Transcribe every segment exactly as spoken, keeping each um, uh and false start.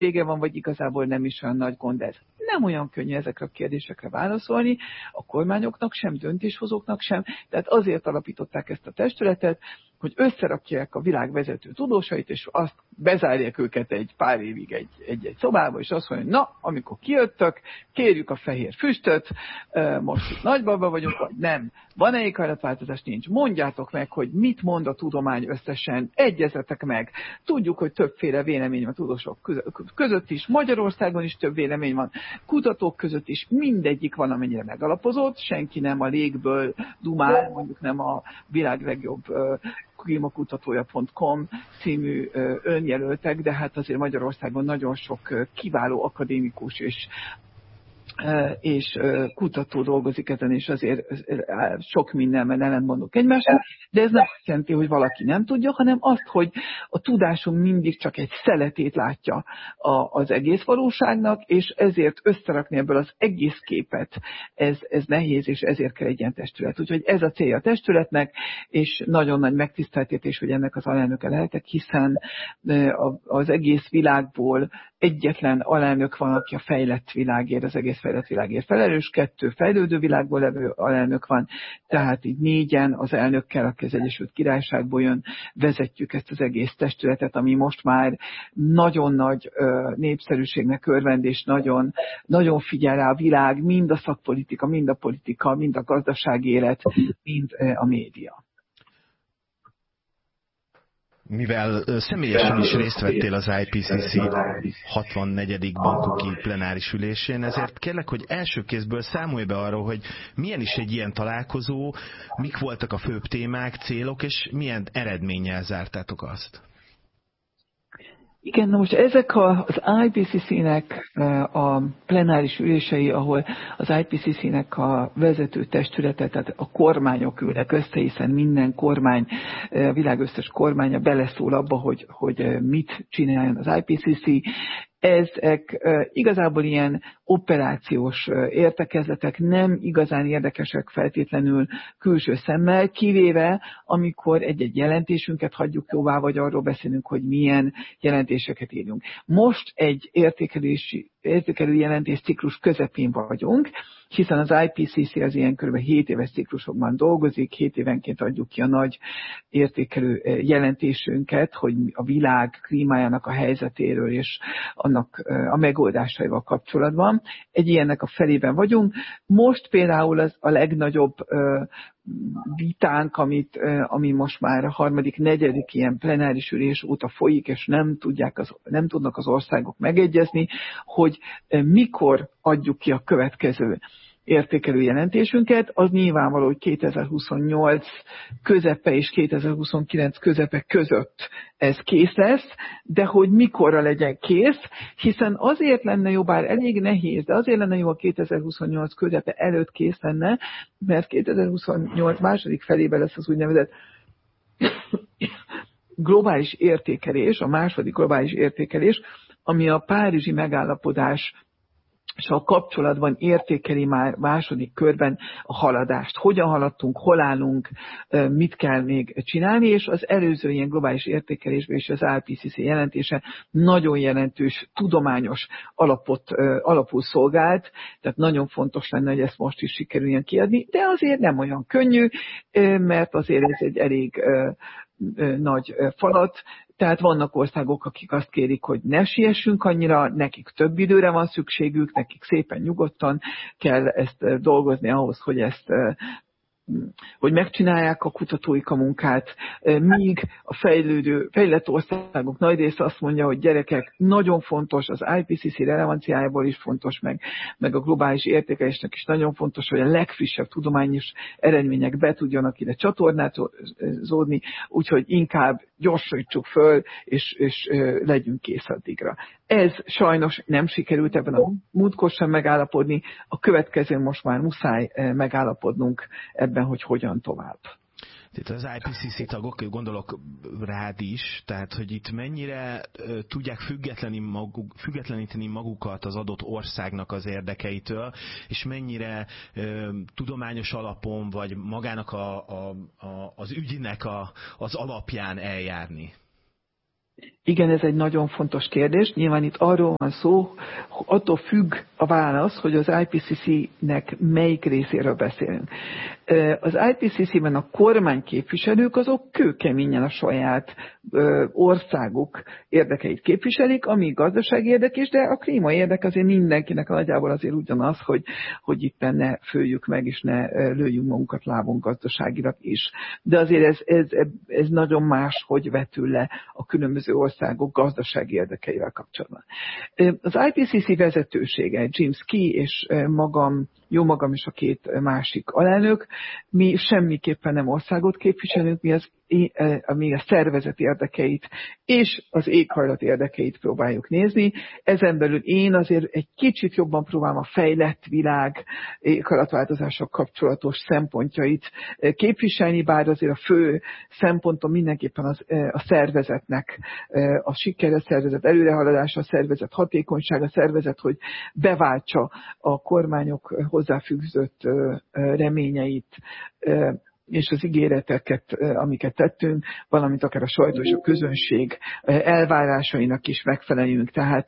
vége van, vagy igazából nem is olyan nagy gond ez. Nem olyan könnyű ezekre a kérdésekre válaszolni, a kormányoknak sem, döntéshozóknak sem, tehát azért alapították ezt a testületet, hogy összerakják a világ vezető tudósait, és azt bezárják őket egy pár évig egy, egy, egy szobába, és azt mondja, na, amikor kijöttök, kérjük a fehér füstöt, most itt nagybaba vagyunk, vagy nem. Van-e éghajlatváltozás? Nincs. Mondjátok meg, hogy mit mond a tudomány összesen, egyezetek meg. Tudjuk, hogy többféle vélemény van tudósok között is, Magyarországon is több vélemény van, kutatók között is, mindegyik van, amennyire megalapozott, senki nem a légből dumál, mondjuk nem a világ legjobb klímakutatója pont com című önjelöltek, de hát azért Magyarországon nagyon sok kiváló akadémikus és és kutató dolgozik ezen, és azért sok mindenben ellentmondunk egymásnak, de ez nem azt jelenti, hogy valaki nem tudja, hanem azt, hogy a tudásunk mindig csak egy szeletét látja az egész valóságnak, és ezért összerakni ebből az egész képet, ez, ez nehéz, és ezért kell egy ilyen testület. Úgyhogy ez a célja a testületnek, és nagyon nagy megtiszteltetés, hogy ennek az alelnöke lehetek, hiszen az egész világból egyetlen alelnök van, aki a fejlett világért, az egész fejlett világért felelős, kettő fejlődő világból levő alelnök van, tehát így négyen az elnökkel, aki az Egyesült Királyságból jön, vezetjük ezt az egész testületet, ami most már nagyon nagy ö, népszerűségnek örvend, és nagyon, nagyon figyel rá a világ, mind a szakpolitika, mind a politika, mind a gazdasági élet, mind ö, a média. Mivel személyesen is részt vettél az I P C C hatvannegyedik bankoki plenáris ülésén, ezért kérlek, hogy első kézből számolj be arról, hogy milyen is egy ilyen találkozó, mik voltak a főbb témák, célok, és milyen eredménnyel zártátok azt. Igen, na most ezek a, az I P C C-nek a plenáris ülései, ahol az I P C C-nek a vezető testülete, tehát a kormányok ülnek össze, hiszen minden kormány, a világ összes kormánya beleszól abba, hogy, hogy mit csináljon az I P C C. Ezek igazából ilyen operációs értekezletek, nem igazán érdekesek feltétlenül külső szemmel, kivéve amikor egy-egy jelentésünket hagyjuk jóvá, vagy arról beszélünk, hogy milyen jelentéseket írjunk. Most egy értékelési, értékelő jelentés ciklus közepén vagyunk, hiszen az I P C C az ilyen kb. hét éves ciklusokban dolgozik, hét évenként adjuk ki a nagy értékelő jelentésünket, hogy a világ klímájának a helyzetéről és annak a megoldásaival kapcsolatban. Egy ilyennek a felében vagyunk. Most például az a legnagyobb vitánk, amit, ami most már a harmadik, negyedik ilyen plenáris ülés óta folyik, és nem, tudják az, nem tudnak az országok megegyezni, hogy mikor adjuk ki a következő értékelő jelentésünket, az nyilvánvaló, hogy kétezer-huszonnyolc közepe és kétezer-huszonkilenc közepe között ez kész lesz, de hogy mikorra legyen kész, hiszen azért lenne jó, bár elég nehéz, de azért lenne jó, a kétezer-huszonnyolc közepe előtt kész lenne, mert kétezer-huszonnyolc második felében lesz az úgynevezett globális értékelés, a második globális értékelés, ami a párizsi megállapodás és a kapcsolatban értékeli már második körben a haladást. Hogyan haladtunk, hol állunk, mit kell még csinálni, és az előző ilyen globális értékelésben is az I P C C jelentése nagyon jelentős tudományos alapot, alapul szolgált, tehát nagyon fontos lenne, hogy ezt most is sikerüljen kiadni, de azért nem olyan könnyű, mert azért ez egy elég nagy falat, tehát vannak országok, akik azt kérik, hogy ne siessünk annyira, nekik több időre van szükségük, nekik szépen nyugodtan kell ezt dolgozni ahhoz, hogy ezt hogy megcsinálják a kutatóik a munkát, míg a fejlődő, fejlett országok nagy része azt mondja, hogy gyerekek, nagyon fontos, az I P C C relevanciájából is fontos, meg, meg a globális értékelésnek is nagyon fontos, hogy a legfrissebb tudományos eredmények be tudjanak ide csatornázódni, úgyhogy inkább gyorsítsuk föl, és, és legyünk kész addigra. Ez sajnos nem sikerült ebben a múltkor sem megállapodni, a következő most már muszáj megállapodnunk ebben, hogy hogyan tovább. Tehát az I P C C tagok, gondolok rád is, tehát hogy itt mennyire uh, tudják maguk, függetleníteni magukat az adott országnak az érdekeitől, és mennyire uh, tudományos alapon, vagy magának a, a, a, az ügynek a, az alapján eljárni. Igen, ez egy nagyon fontos kérdés. Nyilván itt arról van szó, attól függ a válasz, hogy az I P C C-nek melyik részéről beszélünk. Az I P C C-ben a kormányképviselők azok kőkeményen a saját országuk érdekeit képviselik, ami gazdasági érdekes, de a klíma érdek azért mindenkinek nagyjából azért ugyanaz, hogy, hogy itt ne följük meg, és ne lőjünk magunkat lábon gazdaságilag is. De azért ez, ez, ez nagyon más, hogy vetül le a különböző országok gazdasági érdekeivel kapcsolatban. Az I P C C vezetősége, James Key és magam, jó magam is a két másik alelnök, mi semmiképpen nem országot képviselünk, mi az mi a szervezet érdekeit és az éghajlat érdekeit próbáljuk nézni. Ezen belül én azért egy kicsit jobban próbálom a fejlett világ éghajlatváltozással kapcsolatos szempontjait képviselni, bár azért a fő szempontom mindenképpen az, a szervezetnek a sikere, a szervezet előrehaladása, a szervezet hatékonysága, a szervezet, hogy beváltsa a kormányok hozzáfűzött reményeit, és az ígéreteket, amiket tettünk, valamint akár a sajtó és a közönség elvárásainak is megfeleljünk. Tehát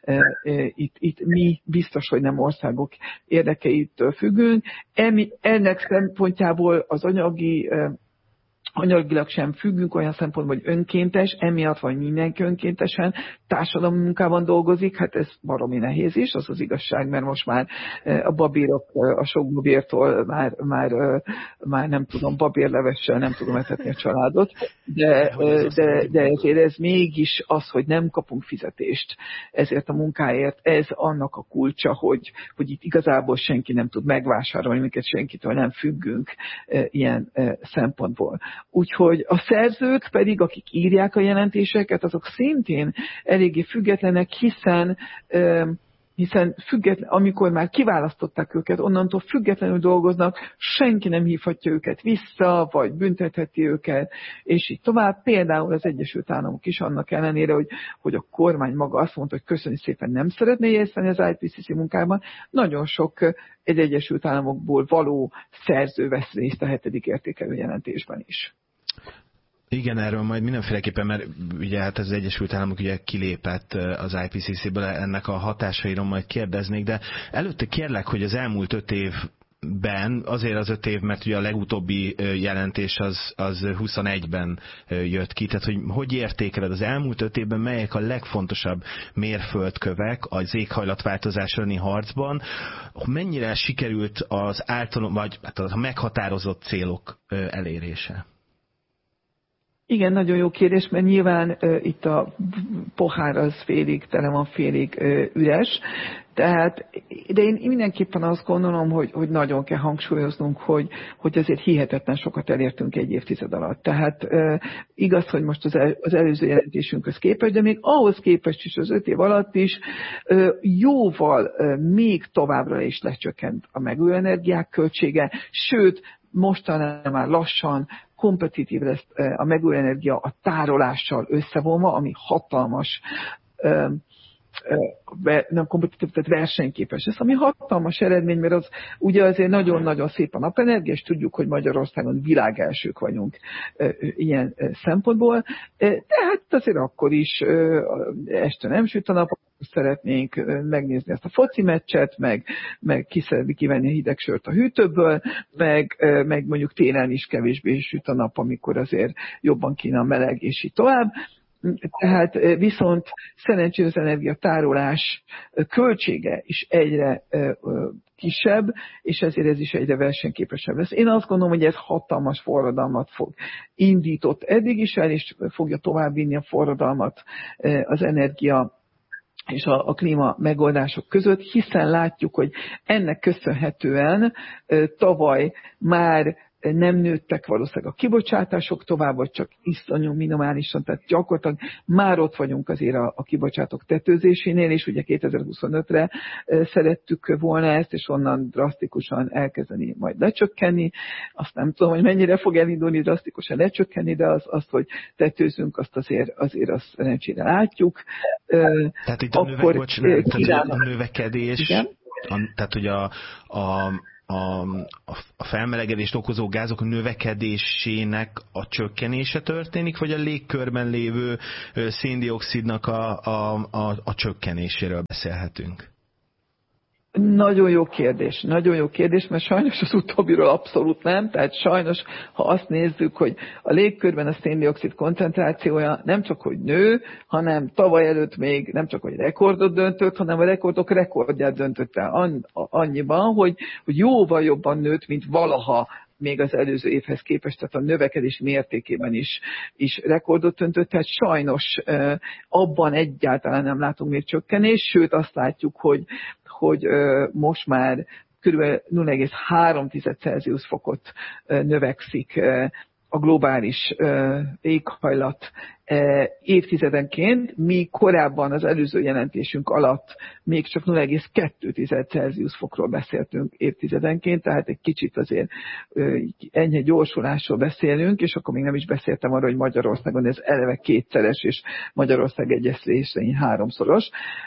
itt, itt mi biztos, hogy nem országok érdekeitől függünk. Ennek szempontjából az anyagi anyagilag sem függünk olyan szempontból, hogy önkéntes, emiatt vagy mindenki önkéntesen társadalmi munkában dolgozik, hát ez baromi nehéz is, az az igazság, mert most már a babérok, a sok babértól már, már, már nem tudom, babérlevessel nem tudom etetni a családot, de, de, de ezért ez mégis az, hogy nem kapunk fizetést ezért a munkáért, ez annak a kulcsa, hogy, hogy itt igazából senki nem tud megvásárolni, minket senkitől nem függünk ilyen szempontból. Úgyhogy a szerzők pedig, akik írják a jelentéseket, azok szintén eléggé függetlenek, hiszen, hiszen független, amikor már kiválasztották őket, onnantól függetlenül dolgoznak, senki nem hívhatja őket vissza, vagy büntetheti őket, és így tovább. Például az Egyesült Államok is annak ellenére, hogy, hogy a kormány maga azt mondta, hogy köszönjük szépen, nem szeretné részt venni az I P C C munkában, nagyon sok egy Egyesült Államokból való szerző vesz részt a hetedik értékelő jelentésben is. Igen, erről majd mindenféleképpen, mert ugye hát az Egyesült Államok ugye kilépett az I P C C-ből, ennek a hatásairól majd kérdeznék, de előtte kérlek, hogy az elmúlt öt évben, azért az öt év, mert ugye a legutóbbi jelentés az, az huszonegyben jött ki, tehát hogy hogy értékeled az elmúlt öt évben, melyek a legfontosabb mérföldkövek az éghajlatváltozás elleni harcban, mennyire sikerült az általán, vagy hát a meghatározott célok elérése? Igen, nagyon jó kérdés, mert nyilván uh, itt a pohár az félig tele van, félig uh, üres. Tehát, de én mindenképpen azt gondolom, hogy, hogy nagyon kell hangsúlyoznunk, hogy, hogy azért hihetetlen sokat elértünk egy évtized alatt. Tehát uh, igaz, hogy most az, el, az előző jelentésünkhöz képest, de még ahhoz képest is az öt év alatt is uh, jóval uh, még továbbra is lecsökkent a megújuló energiák költsége, sőt, mostanában már lassan kompetitív lesz a megújuló energia a tárolással összevonva, ami hatalmas, nem kompetitív, tehát versenyképes lesz, ami hatalmas eredmény, mert az ugye azért nagyon-nagyon szép a napenergia, és tudjuk, hogy Magyarországon világelsők vagyunk ilyen szempontból, de hát azért akkor is este nem süt a nap, szeretnénk megnézni ezt a foci meccset, meg, meg ki szeretnék kivenni a hideg sört a hűtőből, meg, meg mondjuk télen is kevésbé süt a nap, amikor azért jobban kéne a meleg, és így tovább. Tehát viszont szerencsére az energiatárolás költsége is egyre kisebb, és ezért ez is egyre versenyképesebb lesz. Én azt gondolom, hogy ez hatalmas forradalmat fog indított eddig is el, és fogja továbbvinni a forradalmat az energia és a, a klíma megoldások között, hiszen látjuk, hogy ennek köszönhetően tavaly már nem nőttek valószínűleg a kibocsátások tovább, vagy csak iszonyú minimálisan, tehát gyakorlatilag már ott vagyunk azért a, a kibocsátók tetőzésénél, és ugye kétezer-huszonötre szerettük volna ezt, és onnan drasztikusan elkezdeni majd lecsökkenni. Azt nem tudom, hogy mennyire fog elindulni drasztikusan lecsökkenni, de az, azt, hogy tetőzünk, azt azért, azért azt szerencsére látjuk. Tehát itt a, növe, bocs, nem, tehát a növekedés, a, tehát hogy a, a a, a felmelegedést okozó gázok növekedésének a csökkenése történik, vagy a légkörben lévő szén-dioxidnak a, a, a, a csökkenéséről beszélhetünk? Nagyon jó kérdés, nagyon jó kérdés, mert sajnos az utóbbiról abszolút nem, tehát sajnos, ha azt nézzük, hogy a légkörben a szén-dioxid koncentrációja nem csak, hogy nő, hanem tavaly előtt még nem csak, hogy rekordot döntött, hanem a rekordok rekordját döntött el annyiban, hogy, hogy jóval jobban nőtt, mint valaha még az előző évhez képest, tehát a növekedés mértékében is, is rekordot döntött, tehát sajnos abban egyáltalán nem látunk még csökkenést, sőt azt látjuk, hogy, hogy most már kb. nulla egész három Celsius fokot növekszik a globális éghajlat évtizedenként, míg korábban az előző jelentésünk alatt még csak nulla egész kettő Celsius fokról beszéltünk évtizedenként, tehát egy kicsit azért enyhe gyorsulásról beszélünk, és akkor még nem is beszéltem arról, hogy Magyarországon ez eleve kétszeres, és Magyarország egyes részén háromszoros.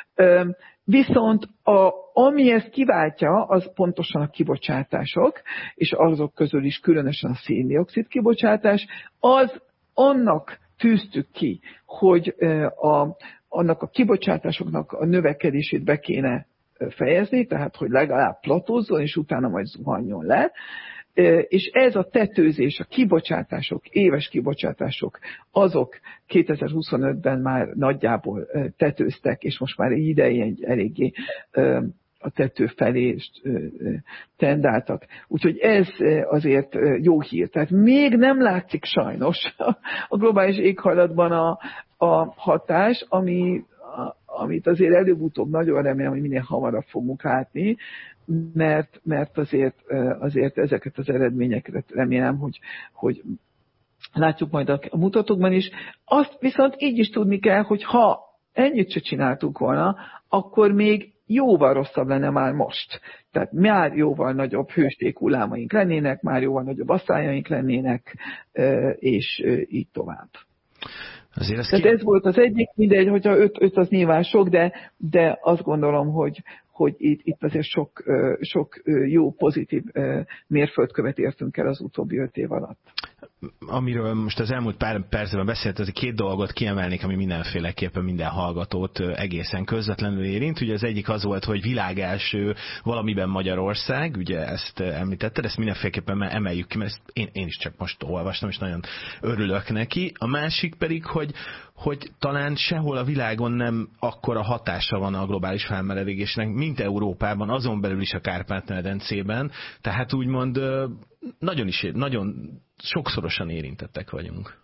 Viszont a, ami ezt kiváltja, az pontosan a kibocsátások, és azok közül is különösen a szén-dioxid kibocsátás, az annak tűztük ki, hogy a, annak a kibocsátásoknak a növekedését be kéne fejezni, tehát hogy legalább platózzon, és utána majd zuhanjon le. És ez a tetőzés, a kibocsátások, éves kibocsátások, azok kétezer-huszonötben már nagyjából tetőztek, és most már idején eléggé a tető felé tendáltak. Úgyhogy ez azért jó hír. Tehát még nem látszik sajnos a globális éghajlatban a, a hatás, ami, amit azért előbb-utóbb nagyon remélem, hogy minél hamarabb fogunk látni, mert, mert azért, azért ezeket az eredményeket remélem, hogy, hogy látjuk majd a mutatókban is. Azt viszont így is tudni kell, hogy ha ennyit se csináltuk volna, akkor még jóval rosszabb lenne már most. Tehát már jóval nagyobb hőstékhullámaink lennének, már jóval nagyobb asszályaink lennének, és így tovább. Azért ez Tehát ki... ez volt az egyik, mindegy, hogyha öt, öt az nyilván sok, de, de azt gondolom, hogy, hogy itt, itt azért sok, sok jó, pozitív mérföldkövet értünk el az utóbbi öt év alatt. Amiről most az elmúlt pár percben beszélt, az két dolgot kiemelnék, ami mindenféleképpen minden hallgatót egészen közvetlenül érint. Ugye az egyik az volt, hogy világelső valamiben Magyarország, ugye ezt említetted, ezt mindenféleképpen emeljük ki, mert ezt én, én is csak most olvastam, és nagyon örülök neki. A másik pedig, hogy, hogy talán sehol a világon nem akkora hatása van a globális felmelegedésnek, mint Európában, azon belül is a Kárpát-medencében. Tehát úgymond nagyon is, nagyon sokszorosan érintettek vagyunk.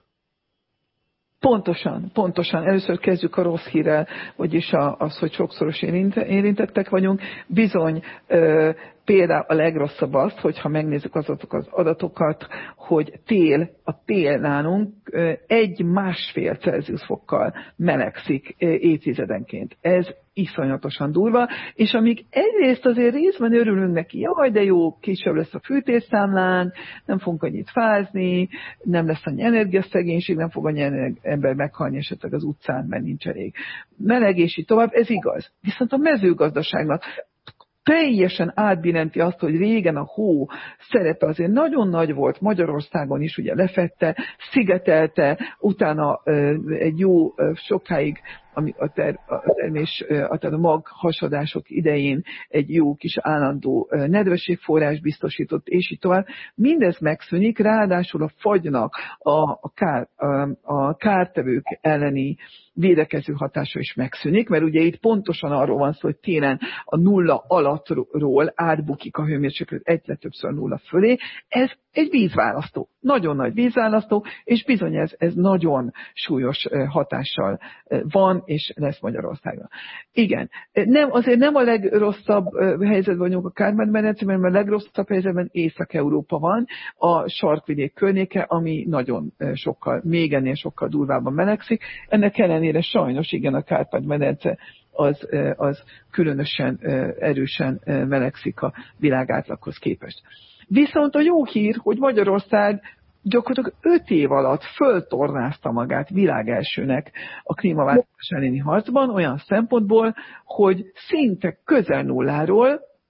Pontosan, pontosan. Először kezdjük a rossz hírrel, vagyis az, hogy sokszoros érintettek vagyunk. Bizony, például a legrosszabb az, hogyha megnézzük azokat az adatokat, hogy tél, a tél nálunk egy másfél Celsius fokkal melegszik évtizedenként. Ez iszonyatosan durva, és amíg egyrészt azért részben örülünk neki, jaj, de jó, kisebb lesz a fűtésszámlánk, nem fogunk annyit fázni, nem lesz annyi energiaszegénység, nem fog annyi ember meghalni esetleg az utcán, mert nincs elég meleg, és így tovább, ez igaz. Viszont a mezőgazdaságnak teljesen átbillenti azt, hogy régen a hó szerepe azért nagyon nagy volt, Magyarországon is ugye lefette, szigetelte, utána egy jó sokáig ami a, ter, a termés, a, a mag hasadások idején egy jó kis állandó nedvességforrás biztosított, és így tovább. Mindez megszűnik, ráadásul a fagynak a, a, kár, a, a kártevők elleni védekező hatása is megszűnik, mert ugye itt pontosan arról van szó, hogy télen a nulla alattról átbukik a hőmérséklet egyre többször nulla fölé. Ez egy vízválasztó, nagyon nagy vízválasztó, és bizony ez, ez nagyon súlyos hatással van, és lesz Magyarországon. Igen, nem, azért nem a legrosszabb helyzetben vagyunk a Kárpát-medencében, mert a legrosszabb helyzetben Észak-Európa van, a sarkvidék környéke, ami nagyon sokkal, még ennél sokkal durvábban melegszik. Ennek ellenére sajnos igen a Kárpát-medence az, az különösen erősen melegszik a világ átlaghoz képest. Viszont a jó hír, hogy Magyarország gyakorlatilag öt év alatt föltornázta magát világelsőnek a klímaváltozás elleni harcban, olyan szempontból, hogy szinte közel nulláról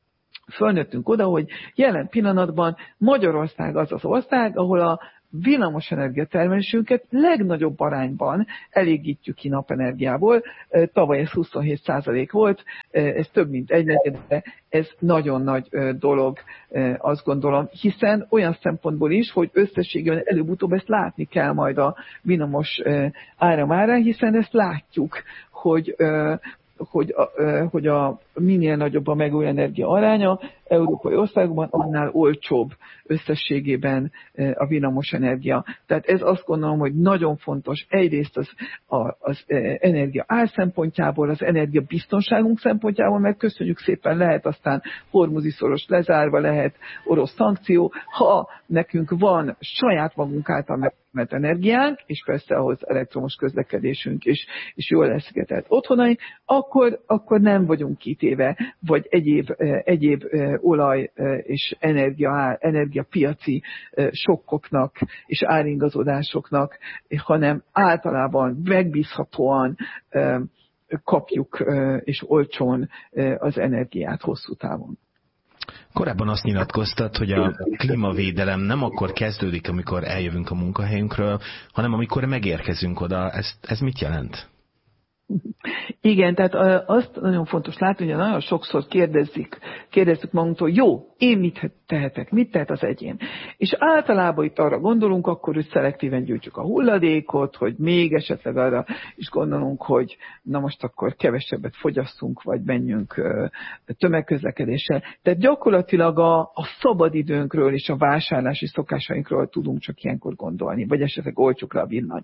fölnőttünk oda, hogy jelen pillanatban Magyarország az az ország, ahol a villamosenergia termelésünket legnagyobb arányban elégítjük ki napenergiából. Tavaly ez huszonhét százalék volt, ez több mint egy negyed, de ez nagyon nagy dolog, azt gondolom, hiszen olyan szempontból is, hogy összességében előbb-utóbb ezt látni kell majd a villamos áramárán, hiszen ezt látjuk, hogy hogy a, hogy a minél nagyobb a megújuló energia aránya, európai országokban annál olcsóbb összességében a villamos energia. Tehát ez azt gondolom, hogy nagyon fontos egyrészt az, a, az energia ár szempontjából, az energia biztonságunk szempontjából, mert köszönjük szépen, lehet aztán hormuzi szoros lezárva, lehet orosz szankció, ha nekünk van saját magunk által megtermelt energiánk, és persze ahhoz elektromos közlekedésünk is, és jól leszigetelt otthonaink, akkor, akkor nem vagyunk kitéve, vagy egyéb, egyéb olaj és energia, energiapiaci sokkoknak és áringazódásoknak, hanem általában megbízhatóan kapjuk és olcsón az energiát hosszú távon. Korábban azt nyilatkoztat, hogy a klímavédelem nem akkor kezdődik, amikor eljövünk a munkahelyünkről, hanem amikor megérkezünk oda. Ez, ez mit jelent? Igen, tehát azt nagyon fontos látni, hogy nagyon sokszor kérdezzük, kérdezzük magunktól, jó, én mit tehetek, mit tehet az egyén? És általában itt arra gondolunk, akkor, hogy szelektíven gyűjtjük a hulladékot, hogy még esetleg arra is gondolunk, hogy na most akkor kevesebbet fogyasszunk, vagy menjünk tömegközlekedéssel. Tehát gyakorlatilag a, a szabadidőnkről és a vásárlási szokásainkról tudunk csak ilyenkor gondolni, vagy esetleg olcsuk le a villany.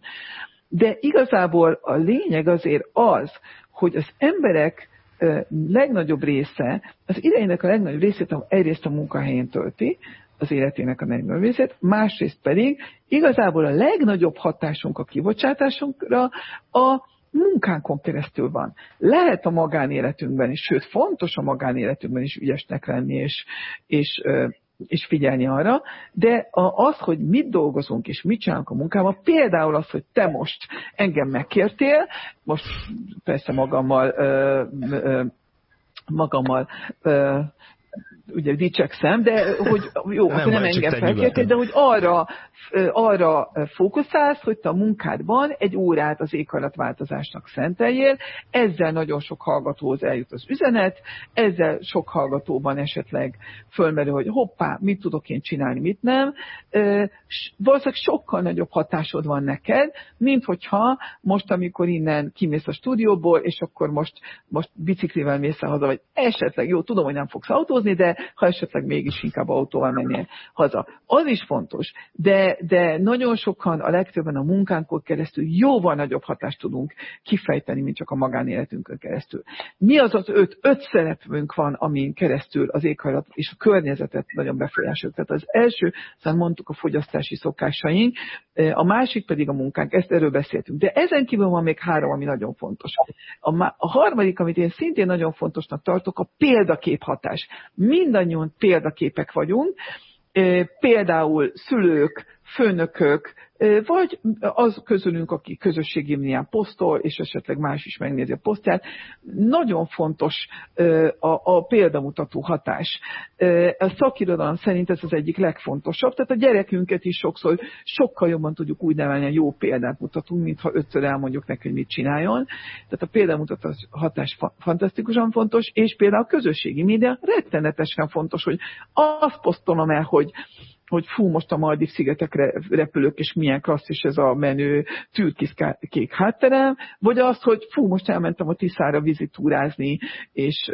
De igazából a lényeg azért az, hogy az emberek legnagyobb része, az idejének a legnagyobb részét egyrészt a munkahelyén tölti, az életének a legnagyobb részét, másrészt pedig igazából a legnagyobb hatásunk a kibocsátásunkra a munkánkon keresztül van. Lehet a magánéletünkben is, sőt fontos a magánéletünkben is ügyesnek lenni, és, és és figyelni arra, de az, hogy mit dolgozunk és mit csinálunk a munkában, például az, hogy te most engem megkértél, most persze magammal, ö, ö, magammal ö, ugye dicsekszem, de hogy jó, nem, nem engem felkértél, de hogy arra, arra fókuszálsz, hogy te a munkádban egy órát az éghajlatváltozásnak szenteljél, ezzel nagyon sok hallgatóhoz eljut az üzenet, ezzel sok hallgatóban esetleg fölmerül, hogy hoppá, mit tudok én csinálni, mit nem. Valószínűleg sokkal nagyobb hatásod van neked, mint hogyha most, amikor innen kimész a stúdióból, és akkor most, most biciklivel mész haza, vagy esetleg, jó, tudom, hogy nem fogsz autózni, de ha esetleg mégis inkább autóval mennél haza. Az is fontos, de, de nagyon sokan, a legtöbben a munkánkon keresztül jóval nagyobb hatást tudunk kifejteni, mint csak a magánéletünkön keresztül. Mi az az öt, öt szerepünk van, amin keresztül az éghajlat és a környezetet nagyon befolyásoljuk. Tehát az első, szóval mondtuk a fogyasztási szokásaink, a másik pedig a munkánk, ezt erről beszéltünk. De ezen kívül van még három, ami nagyon fontos. A, a harmadik, amit én szintén nagyon fontosnak tartok, a példakép hatás. Mindannyian példaképek vagyunk, például szülők, főnökök, vagy az közülünk, aki közösségi médián posztol, és esetleg más is megnézi a posztját. Nagyon fontos a, a példamutató hatás. A szakirodalom szerint ez az egyik legfontosabb, tehát a gyerekünket is sokszor sokkal jobban tudjuk úgy nevelni, hogy jó példát mutatunk, mintha ötször elmondjuk neki, hogy mit csináljon. Tehát a példamutató hatás fantasztikusan fontos, és például a közösségi média rettenetesen fontos, hogy azt posztolom el, hogy hogy fú, most a Maldív-szigetekre repülök, és milyen klasszis ez a menő türkiszkék hátterem, vagy az, hogy fú, most elmentem a Tiszára vizitúrázni, és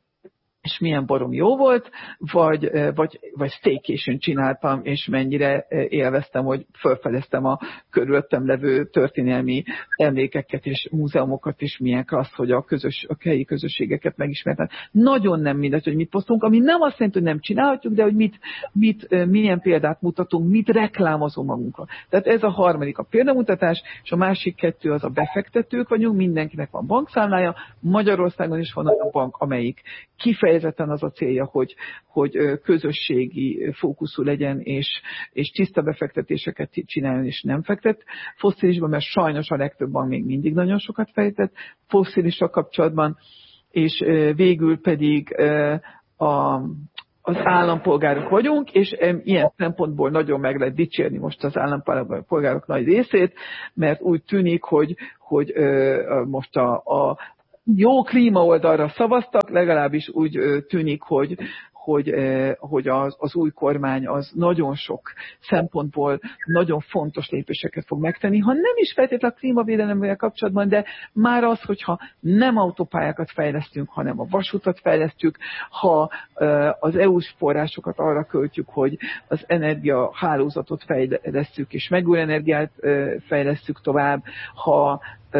és milyen barom jó volt, vagy, vagy, vagy staycation csináltam, és mennyire élveztem, hogy felfedeztem a körülöttem levő történelmi emlékeket és múzeumokat, és milyen klassz, hogy a, közös, a helyi közösségeket megismertem. Nagyon nem mindegy, hogy mit posztunk, ami nem azt jelenti, hogy nem csinálhatjuk, de hogy mit, mit, milyen példát mutatunk, mit reklámozunk magunkra. Tehát ez a harmadik a példamutatás, és a másik kettő az a befektetők vagyunk, mindenkinek van bankszámlája, Magyarországon is van a bank, amelyik kifejezetten az a célja, hogy, hogy közösségi fókuszú legyen, és, és tiszta befektetéseket csináljon, és nem fektet fosszilisban, mert sajnos a legtöbb bank még mindig nagyon sokat fejtett fosszilissal kapcsolatban, és végül pedig a az állampolgárok vagyunk, és ilyen szempontból nagyon meg lehet dicsérni most az állampolgárok nagy részét, mert úgy tűnik, hogy, hogy most a, a jó klíma oldalra szavaztak, legalábbis úgy tűnik, hogy hogy, hogy az, az új kormány az nagyon sok szempontból nagyon fontos lépéseket fog megtenni, ha nem is feltétlenül a klímavédelemmel kapcsolatban, de már az, hogyha nem autópályákat fejlesztünk, hanem a vasútat fejlesztjük, ha az é u-s forrásokat arra költjük, hogy az energiahálózatot fejlesztjük, és megújuló energiát fejlesztük tovább, ha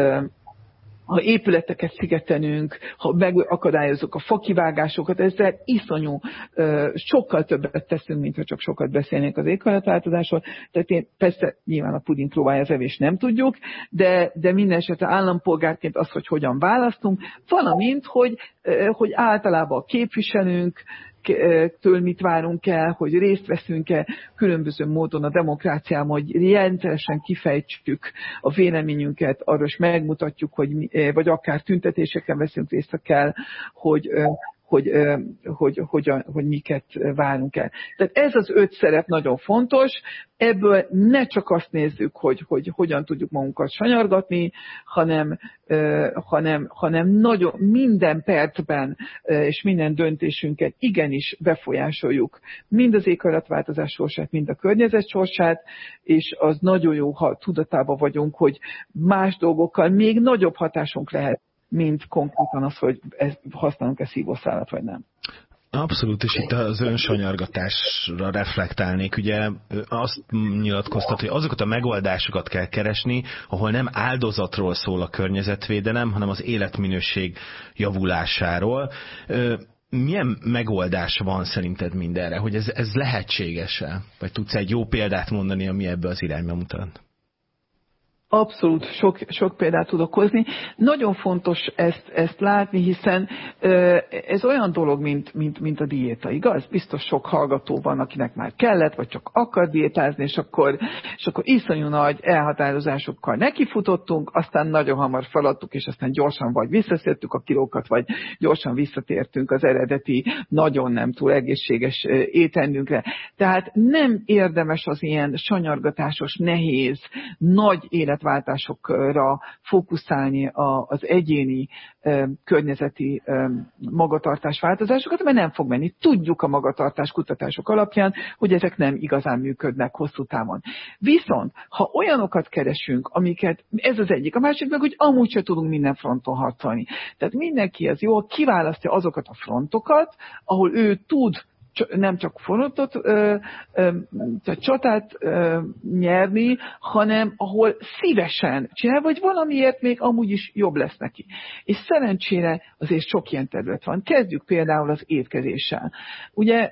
ha épületeket szigetelünk, ha megakadályozzuk a fakivágásokat, ezzel iszonyú, sokkal többet teszünk, mint ha csak sokat beszélnénk az éghajlatváltozásról. Tehát én persze nyilván a puding próbálja az evés nem tudjuk, de, de minden esetre állampolgárként az, hogy hogyan választunk, valamint, hogy, hogy általában a képviselőnk, től mit várunk el, hogy részt veszünk-e különböző módon a demokráciában, hogy rendszeresen kifejtsük a véleményünket, arra is megmutatjuk, hogy mi, vagy akár tüntetéseken veszünk részt, ha kell, hogy, hogy, hogy, hogy, hogy miket várunk el. Tehát ez az öt szerep nagyon fontos, ebből ne csak azt nézzük, hogy, hogy hogyan tudjuk magunkat sanyargatni, hanem, hanem, hanem nagyon minden percben és minden döntésünket igenis befolyásoljuk. Mind az éghajlatváltozás sorsát, mind a környezet sorsát, és az nagyon jó, ha tudatában vagyunk, hogy más dolgokkal még nagyobb hatásunk lehet, mint konkrétan az, hogy használunk-e szívószálat, vagy nem. Abszolút, és itt az önsanyargatásra reflektálnék. Ugye azt nyilatkoztat, hogy azokat a megoldásokat kell keresni, ahol nem áldozatról szól a környezetvédelem, hanem az életminőség javulásáról. Milyen megoldás van szerinted mindenre? Hogy ez, ez lehetséges-e? Vagy tudsz egy jó példát mondani, ami ebbe az irányba mutat? Abszolút sok, sok példát tudok hozni. Nagyon fontos ezt, ezt látni, hiszen ez olyan dolog, mint, mint, mint a diéta, igaz? Biztos sok hallgató van, akinek már kellett, vagy csak akar diétázni, és akkor, és akkor iszonyú nagy elhatározásokkal nekifutottunk, aztán nagyon hamar feladtuk, és aztán gyorsan vagy visszaszedtük a kilókat, vagy gyorsan visszatértünk az eredeti, nagyon nem túl egészséges étrendünkre. Tehát nem érdemes az ilyen sanyargatásos, nehéz, nagy élet váltásokra fókuszálni az egyéni környezeti magatartás változásokat, mert nem fog menni. Tudjuk a magatartás kutatások alapján, hogy ezek nem igazán működnek hosszú távon. Viszont, ha olyanokat keresünk, amiket, ez az egyik, a másik meg, hogy amúgy se tudunk minden fronton harcolni. Tehát mindenki az jó, kiválasztja azokat a frontokat, ahol ő tud nem csak frontot, tehát csatát nyerni, hanem ahol szívesen csinál, vagy valamiért még amúgy is jobb lesz neki. És szerencsére azért sok ilyen terület van. Kezdjük például az étkezéssel. Ugye,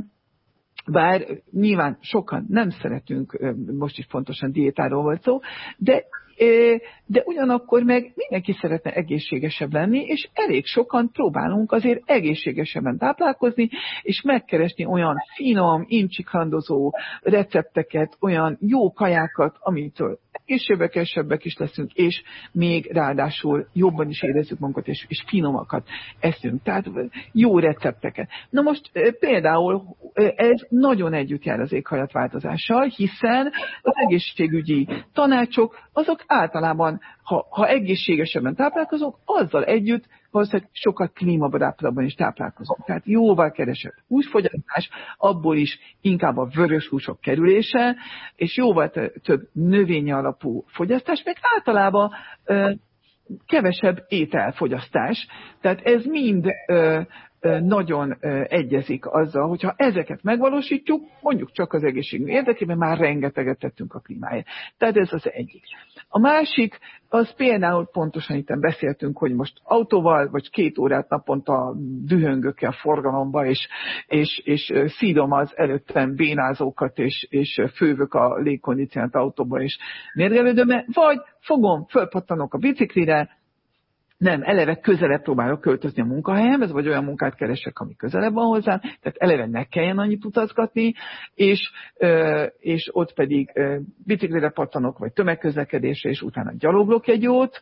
bár nyilván sokan nem szeretünk, most is pontosan diétáról volt szó, de de ugyanakkor meg mindenki szeretne egészségesebb lenni, és elég sokan próbálunk azért egészségesebben táplálkozni, és megkeresni olyan finom, incsiklandozó recepteket, olyan jó kajákat, amitől egészségesebbek is leszünk, és még ráadásul jobban is érezzük magunkat, és, és finomakat eszünk. Tehát jó recepteket. Na most például ez nagyon együtt jár az éghajlatváltozással, hiszen az egészségügyi tanácsok azok általában, ha, ha egészségesebben táplálkozunk, azzal együtt valószínűleg sokkal klímabarátabban is táplálkozunk. Tehát jóval keresett húsfogyasztás, abból is inkább a vörös húsok kerülése, és jóval több növényi alapú fogyasztás, meg általában ö, kevesebb ételfogyasztás. Tehát ez mind ö, nagyon egyezik azzal, hogyha ezeket megvalósítjuk, mondjuk csak az egészségünk érdekében, már rengeteget tettünk a klímáért. Tehát ez az egyik. A másik, az például pontosan itt beszéltünk, hogy most autóval, vagy két órát naponta dühöngök a forgalomba, és, és, és szídom az előttem bénázókat, és, és fővök a légkondicionált autóba, és mérgelődöm, vagy fogom, fölpattanok a biciklire, Nem, eleve közelebb próbálok költözni a munkahelyemhez, vagy olyan munkát keresek, ami közelebb van hozzám, tehát eleve ne kelljen annyit utazgatni, és, és ott pedig biciklire pattanok, vagy tömegközlekedésre, és utána gyaloglok egy jót.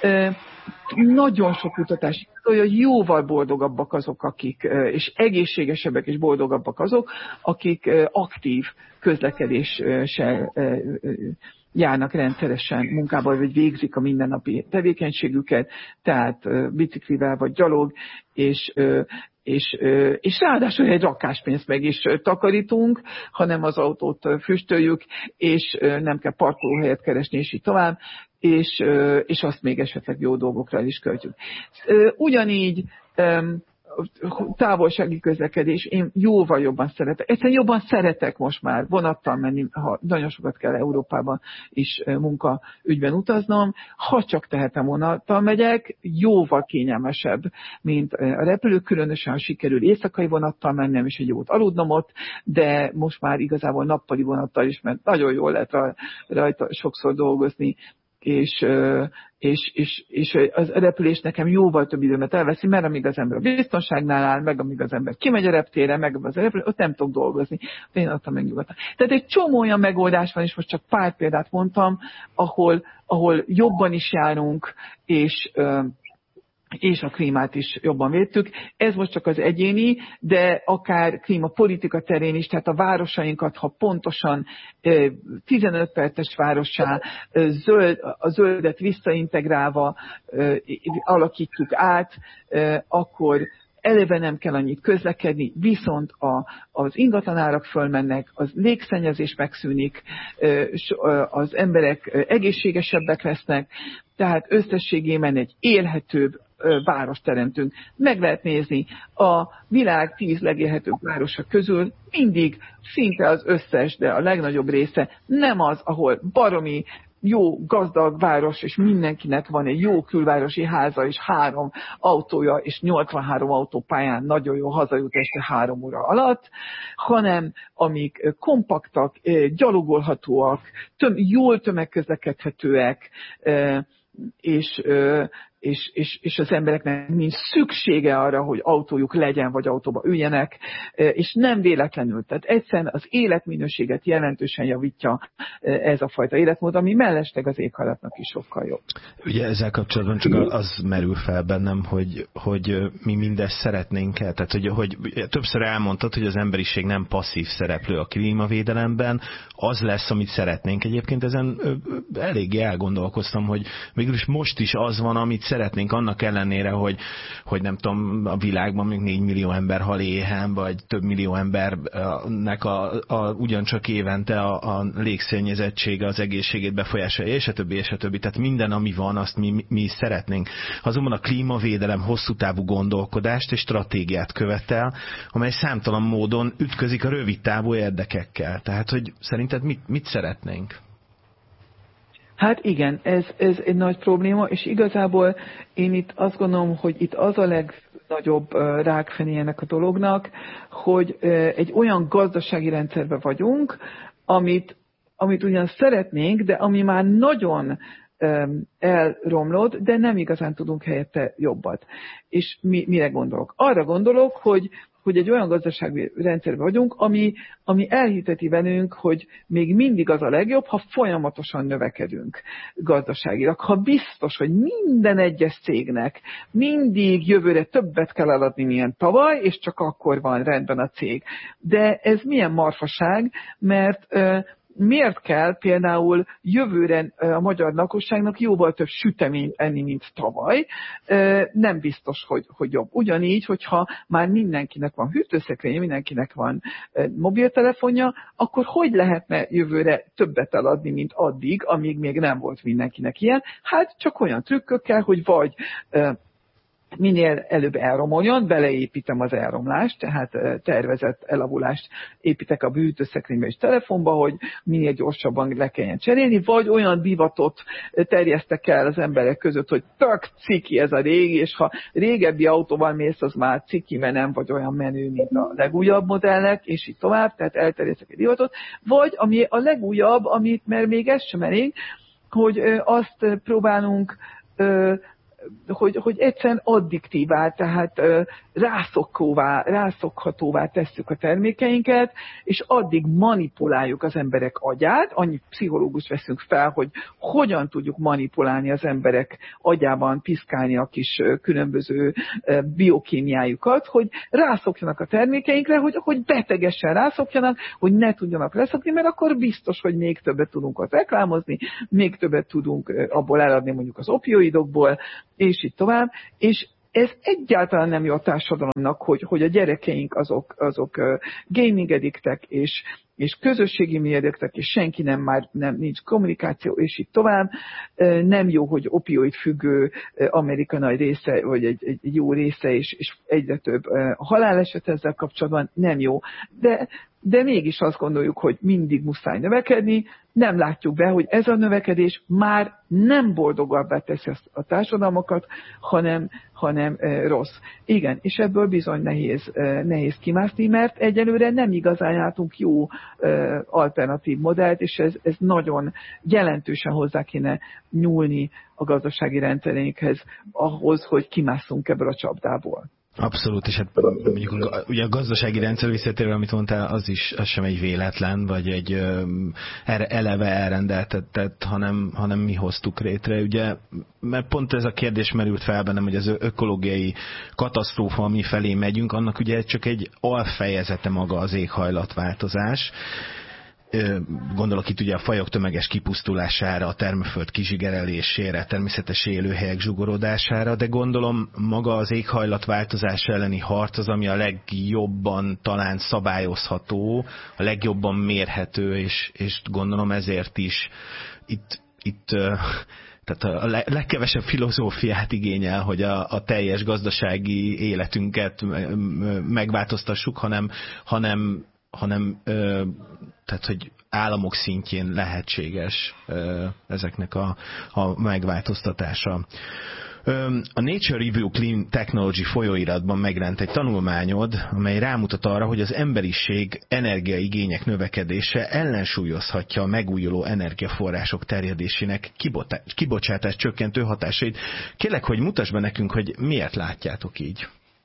Nagyon sok kutatás hogy jóval boldogabbak azok, akik, és egészségesebbek és boldogabbak azok, akik aktív közlekedéssel járnak rendszeresen munkába, vagy végzik a mindennapi tevékenységüket, tehát biciklivel vagy gyalog, és, és, és ráadásul egy rakáspénzt meg is takarítunk, hanem az autót füstöljük, és nem kell parkolóhelyet keresni, és így tovább, és, és azt még esetleg jó dolgokra is költjük. Ugyanígy távolsági közlekedés, én jóval jobban szeretek. Egyszerűen jobban szeretek most már vonattal menni, ha nagyon sokat kell Európában is munkaügyben utaznom. Ha csak tehetem, vonattal megyek, jóval kényelmesebb, mint a repülő, különösen ha sikerül éjszakai vonattal mennem, és egy jót aludnom ott, de most már igazából nappali vonattal is, mert nagyon jól lehet rajta sokszor dolgozni, és, és, és, és az repülés nekem jóval több időmet elveszi, mert amíg az ember a biztonságnál áll, meg amíg az ember kimegy a reptére, meg az repülés, ott nem tudok dolgozni. Én adtam meg nyugodtan. Tehát egy csomó olyan megoldás van, és most csak pár példát mondtam, ahol, ahol jobban is járunk, és és a klímát is jobban védtük. Ez most csak az egyéni, de akár klímapolitika terén is, tehát a városainkat, ha pontosan tizenöt perces várossá, zöld, a zöldet visszaintegrálva alakítjuk át, akkor eleve nem kell annyit közlekedni, viszont a, az ingatlanárak fölmennek, az légszennyezés megszűnik, az emberek egészségesebbek lesznek, tehát összességében egy élhetőbb várost teremtünk. Meg lehet nézni, a világ tíz legélhetőbb városa közül mindig szinte az összes, de a legnagyobb része nem az, ahol baromi jó, gazdag város, és mindenkinek van egy jó külvárosi háza, és három autója, és nyolcvanhárom autópályán nagyon jó hazajut este három óra alatt, hanem amik kompaktak, gyalogolhatóak, töm, jól tömegközlekedhetőek, és, és, és, és az embereknek nincs szüksége arra, hogy autójuk legyen, vagy autóba üljenek, és nem véletlenül. Tehát egyszerűen az életminőséget jelentősen javítja ez a fajta életmód, ami mellesleg az éghajlatnak is sokkal jobb. Ugye ezzel kapcsolatban csak az merül fel bennem, hogy, hogy mi mindezt szeretnénk el. Tehát, hogy, hogy többször elmondtad, hogy az emberiség nem passzív szereplő a klímavédelemben, az lesz, amit szeretnénk. Egyébként ezen eléggé elgondolkoztam, hogy mégis most is az van, amit szeretnénk, annak ellenére, hogy, hogy nem tudom, a világban még négy millió ember hal éhen, vagy több millió embernek a, a, ugyancsak évente a, a légszennyezettsége az egészségét befolyásolja, és a többi, és a többi. Tehát minden, ami van, azt mi, mi is szeretnénk. Azonban a klímavédelem hosszú távú gondolkodást és stratégiát követel, amely számtalan módon ütközik a rövid távú érdekekkel. Tehát, hogy szerinted mit, mit szeretnénk? Hát igen, ez, ez egy nagy probléma, és igazából én itt azt gondolom, hogy itt az a legnagyobb rákfené ennek a dolognak, hogy egy olyan gazdasági rendszerben vagyunk, amit, amit ugyan szeretnénk, de ami már nagyon elromlott, de nem igazán tudunk helyette jobbat. És mi, mire gondolok? Arra gondolok, hogy hogy egy olyan gazdasági rendszerben vagyunk, ami, ami elhiteti velünk, hogy még mindig az a legjobb, ha folyamatosan növekedünk gazdaságilag. Ha biztos, hogy minden egyes cégnek mindig jövőre többet kell eladni, milyen tavaly, és csak akkor van rendben a cég. De ez milyen marhaság, mert miért kell például jövőre a magyar lakosságnak jóval több süteményt enni, mint tavaly? Nem biztos, hogy, hogy jobb. Ugyanígy, hogyha már mindenkinek van hűtőszekrénye, mindenkinek van mobiltelefonja, akkor hogy lehetne jövőre többet eladni, mint addig, amíg még nem volt mindenkinek ilyen? Hát csak olyan trükkökkel, hogy vagy minél előbb elromoljon, beleépítem az elromlást, tehát tervezett elavulást építek a hűtőszekrénybe és telefonba, hogy minél gyorsabban le kelljen cserélni, vagy olyan divatot terjesztek el az emberek között, hogy tök ciki ez a régi, és ha régebbi autóval mész, az már ciki, mert nem vagy olyan menő, mint a legújabb modellek, és így tovább, tehát elterjesztek egy divatot, vagy ami a legújabb, amit, mert még ez sem elég, hogy azt próbálunk hogy, hogy egyszerűen addiktívá, tehát rászokóvá, rászokhatóvá tesszük a termékeinket, és addig manipuláljuk az emberek agyát, annyi pszichológus veszünk fel, hogy hogyan tudjuk manipulálni az emberek agyában, piszkálni a kis különböző biokémiájukat, hogy rászokjanak a termékeinkre, hogy, hogy betegesen rászokjanak, hogy ne tudjanak leszokni, mert akkor biztos, hogy még többet tudunk ott reklámozni, még többet tudunk abból eladni mondjuk az opioidokból, és így tovább, és ez egyáltalán nem jó a társadalomnak, hogy, hogy a gyerekeink azok, azok gaming addiktek, és, és közösségi médiadiktek, és senki nem már nem, nincs kommunikáció, és így tovább. Nem jó, hogy opioid függő Amerika nagy része, vagy egy, egy jó része, és, és egyre több haláleset ezzel kapcsolatban, nem jó. De, de mégis azt gondoljuk, hogy mindig muszáj növekedni, nem látjuk be, hogy ez a növekedés már nem boldogabbá teszi a társadalmakat, hanem, hanem rossz. Igen, és ebből bizony nehéz, nehéz kimászni, mert egyelőre nem igazán látunk jó alternatív modellt, és ez, ez nagyon jelentősen hozzá kéne nyúlni a gazdasági rendszerénkhez ahhoz, hogy kimásszunk ebből a csapdából. Abszolút, és hát mondjuk ugye a gazdasági rendszer visszatérve, amit mondtál, az is az sem egy véletlen, vagy egy uh, eleve elrendeltetett, hanem, hanem mi hoztuk létre. Ugye, mert pont ez a kérdés merült fel bennem, hogy az ökológiai katasztrófa, ami felé megyünk, annak ugye csak egy alfejezete maga az éghajlatváltozás. Gondolok itt ugye a fajok tömeges kipusztulására, a termőföld kizsigerelésére, természetes élőhelyek zsugorodására, de gondolom maga az éghajlatváltozás elleni harc az, ami a legjobban talán szabályozható, a legjobban mérhető, és, és gondolom ezért is itt, itt tehát a legkevesebb filozófiát igényel, hogy a, a teljes gazdasági életünket megváltoztassuk, hanem, hanem hanem ö, tehát, hogy államok szintjén lehetséges ö, ezeknek a, a megváltoztatása. Ö, a Nature Review Clean Technology folyóiratban megjelent egy tanulmányod, amely rámutat arra, hogy az emberiség energiaigények növekedése ellensúlyozhatja a megújuló energiaforrások terjedésének kibocsátás csökkentő hatásait. Kérlek, hogy mutasd be nekünk, hogy miért látjátok így.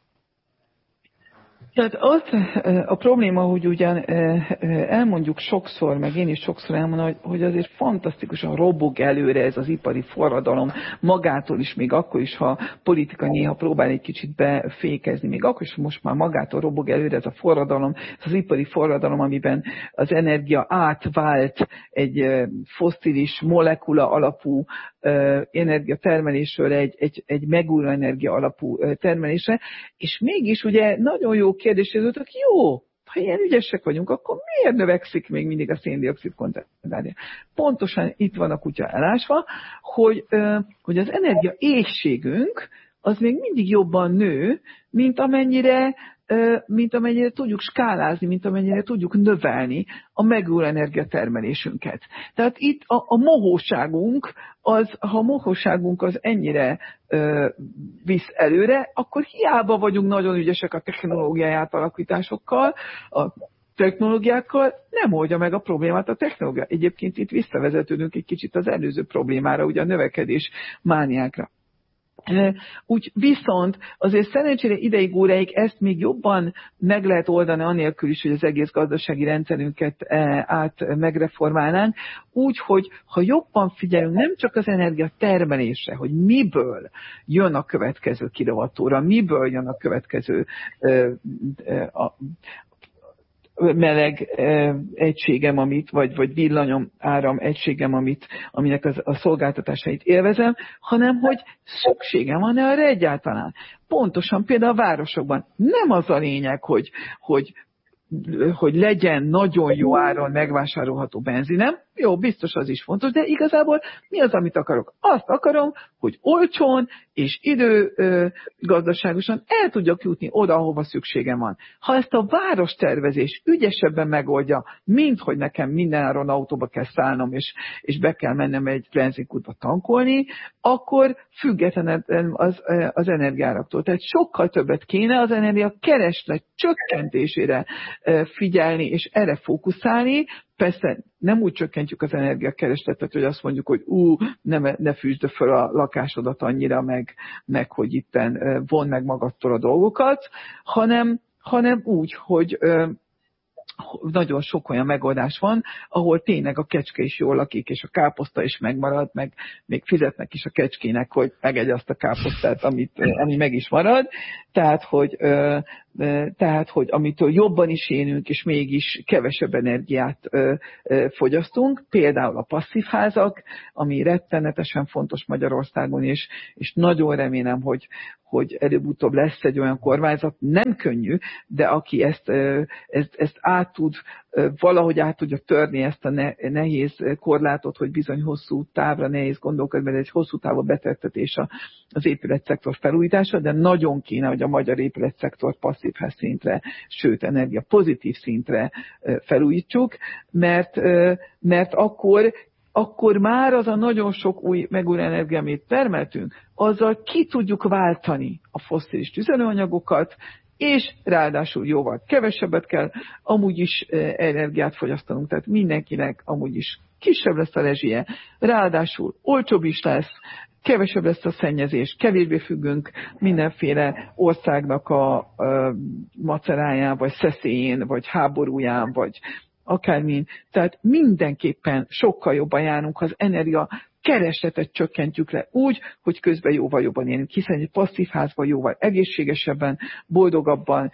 Tehát az a probléma, hogy ugyan elmondjuk sokszor, meg én is sokszor elmondom, hogy, hogy azért fantasztikusan robog előre ez az ipari forradalom magától is, még akkor is, ha politika néha próbál egy kicsit befékezni, még akkor is most már magától robog előre ez a forradalom, ez az ipari forradalom, amiben az energia átvált egy fosszilis molekula alapú energiatermelésről egy, egy, egy megújuló energia alapú termelésre, és mégis ugye nagyon jó kérdés, hogy jó, ha ilyen ügyesek vagyunk, akkor miért növekszik még mindig a széndioxid koncentráció? Pontosan itt van a kutya elásva, hogy, hogy az energia éhségünk az még mindig jobban nő, mint amennyire mint amennyire tudjuk skálázni, mint amennyire tudjuk növelni a megújuló energiatermelésünket. Tehát itt a, a mohóságunk, az, ha a mohóságunk az ennyire ö, visz előre, akkor hiába vagyunk nagyon ügyesek a technológiai átalakításokkal, a technológiákkal, nem oldja meg a problémát a technológia. Egyébként itt visszavezetődünk egy kicsit az előző problémára, ugye a növekedés mániákra. Úgy viszont azért szerencsére ideig óráig ezt még jobban meg lehet oldani anélkül is, hogy az egész gazdasági rendszerünket át megreformálnánk, úgy, hogy ha jobban figyelünk nem csak az energia termelésre, hogy miből jön a következő kilovattóra, miből jön a következő a, meleg eh, egységem, amit, vagy, vagy villanyom áram egységem, amit, aminek az, a szolgáltatásait élvezem, hanem hogy szükségem van erre egyáltalán. Pontosan például a városokban nem az a lényeg, hogy, hogy, hogy legyen nagyon jó áron megvásárolható benzinem, jó, biztos az is fontos, de igazából mi az, amit akarok? Azt akarom, hogy olcsón és időgazdaságosan el tudjak jutni oda, ahova szükségem van. Ha ezt a várostervezés ügyesebben megoldja, mint hogy nekem mindenáron autóba kell szállnom, és, és be kell mennem egy benzinkútba tankolni, akkor független az, az energiáraktól. Tehát sokkal többet kéne az energia kereslet csökkentésére figyelni, és erre fókuszálni. Persze nem úgy csökkentjük az energiakeresletet, hogy azt mondjuk, hogy ú, ne, ne fűsd föl a lakásodat annyira, meg, meg hogy itten von meg magadtól a dolgokat, hanem, hanem úgy, hogy nagyon sok olyan megoldás van, ahol tényleg a kecske is jól lakik, és a káposzta is megmarad, meg még fizetnek is a kecskének, hogy megegye azt a káposztát, amit, ami meg is marad. Tehát hogy, tehát, hogy amitől jobban is élünk, és mégis kevesebb energiát fogyasztunk, például a passzív házak, ami rettenetesen fontos Magyarországon, és, és nagyon remélem, hogy, hogy előbb-utóbb lesz egy olyan kormányzat, nem könnyű, de aki ezt, ezt, ezt át tud, valahogy át tudja törni ezt a nehéz korlátot, hogy bizony hosszú távra nehéz gondolkodni, mert egy hosszú távú befektetés az épületszektor felújítása, de nagyon kéne, hogy a magyar épületszektor passzív ház szintre, sőt energia pozitív szintre felújítsuk, mert, mert akkor akkor már az a nagyon sok új megújuló energia, amit termeltünk, azzal ki tudjuk váltani a fosszilis tüzelőanyagokat, és ráadásul jóval kevesebbet kell amúgy is energiát fogyasztanunk, tehát mindenkinek amúgy is kisebb lesz a rezsie, ráadásul olcsóbb is lesz, kevesebb lesz a szennyezés, kevésbé függünk mindenféle országnak a, a maceráján, vagy szeszélyén, vagy háborúján, vagy akármin. Tehát mindenképpen sokkal jobban járunk, ha az energia keresletet csökkentjük le úgy, hogy közben jóval jobban élünk, hiszen egy passzív házban jóval egészségesebben, boldogabban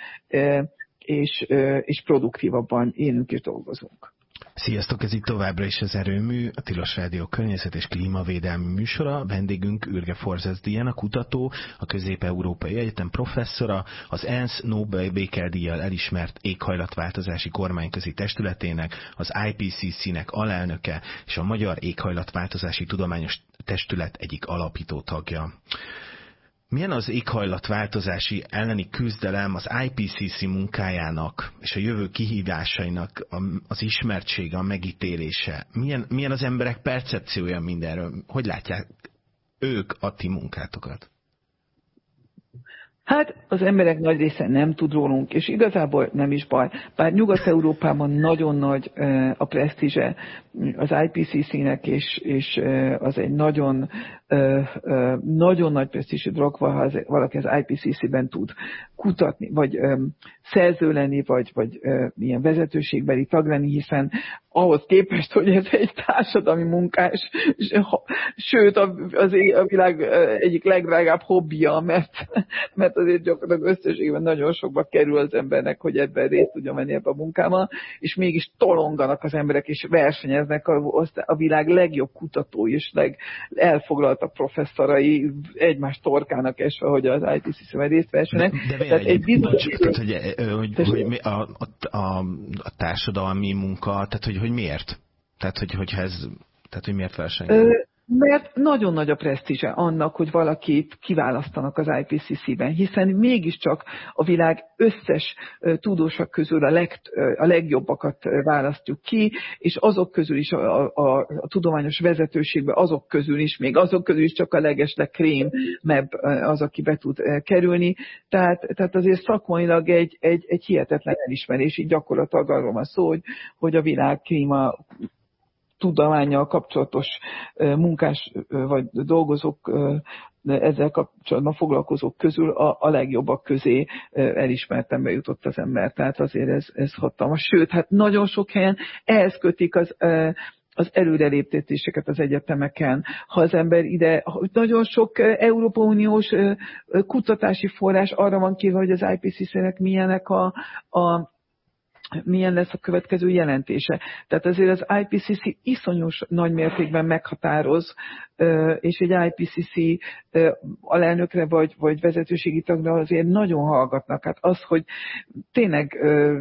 és, és produktívabban élünk és dolgozunk. Sziasztok, ez itt továbbra is az Erőmű, a Tilos Rádió környezet és klímavédelmi műsora. Vendégünk Ürge Forzesz Diana kutató, a Közép-Európai Egyetem professzora, az ENSZ Nobel békedíjjal elismert éghajlatváltozási kormányközi testületének, az I P C C-nek alelnöke és a Magyar Éghajlatváltozási Tudományos Testület egyik alapító tagja. Milyen az éghajlatváltozási elleni küzdelem az I P C C munkájának és a jövő kihívásainak az ismertsége, a megítélése? Milyen, milyen az emberek percepciója mindenről? Hogy látják ők a ti munkátokat? Hát az emberek nagy része nem tud rólunk, és igazából nem is baj. Bár Nyugat-Európában nagyon nagy a presztízse az I P C C-nek, és, és az egy nagyon, nagyon nagy presztízsű dolog, ha valaki az I P C C-ben tud kutatni, vagy szerző lenni, vagy, vagy ilyen vezetőségbeli tag lenni, hiszen ahhoz képest, hogy ez egy társadalmi munkás, sőt az a világ egyik legdrágább hobbija, mert, mert azért gyakorlatilag összességben nagyon sokba kerül az embernek, hogy ebben részt tudja menni ebbe a munkában, és mégis tolonganak az emberek, és versenyeznek a, a világ legjobb kutatói és legelfoglaltabb professzorai egymás torkának esve, hogy az I P C C-ben részt versenek. De, de tehát egy bizonyos... Tehát, hogy, hogy, hogy a, a, a, a társadalmi munka, tehát hogy, hogy miért? Tehát, hogy, hogy ez, tehát, hogy miért versenyeznek? Mert nagyon nagy a presztízse annak, hogy valakit kiválasztanak az I P C C-ben, hiszen mégiscsak a világ összes tudósak közül a, leg, a legjobbakat választjuk ki, és azok közül is a, a, a tudományos vezetőségben, azok közül is, még azok közül is csak a legesleg krémebb az, aki be tud kerülni. Tehát, tehát azért szakmailag egy, egy, egy hihetetlen elismerés, így gyakorlatilag arról van szó, hogy, hogy a világ klíma tudománnyal kapcsolatos munkás vagy dolgozók, ezzel kapcsolatban foglalkozók közül a, a legjobbak közé elismerten bejutott az ember. Tehát azért ez, ez hatalmas. Sőt, hát nagyon sok helyen ehhez kötik az, az előreléptetéseket az egyetemeken. Ha az ember ide, nagyon sok Európai Uniós kutatási forrás arra van kívül, hogy az I P C C-nek milyenek a, a milyen lesz a következő jelentése. Tehát azért az I P C C iszonyos nagy mértékben meghatároz, és egy I P C C alelnökre vagy, vagy vezetőségi tagra azért nagyon hallgatnak. Hát az, hogy tényleg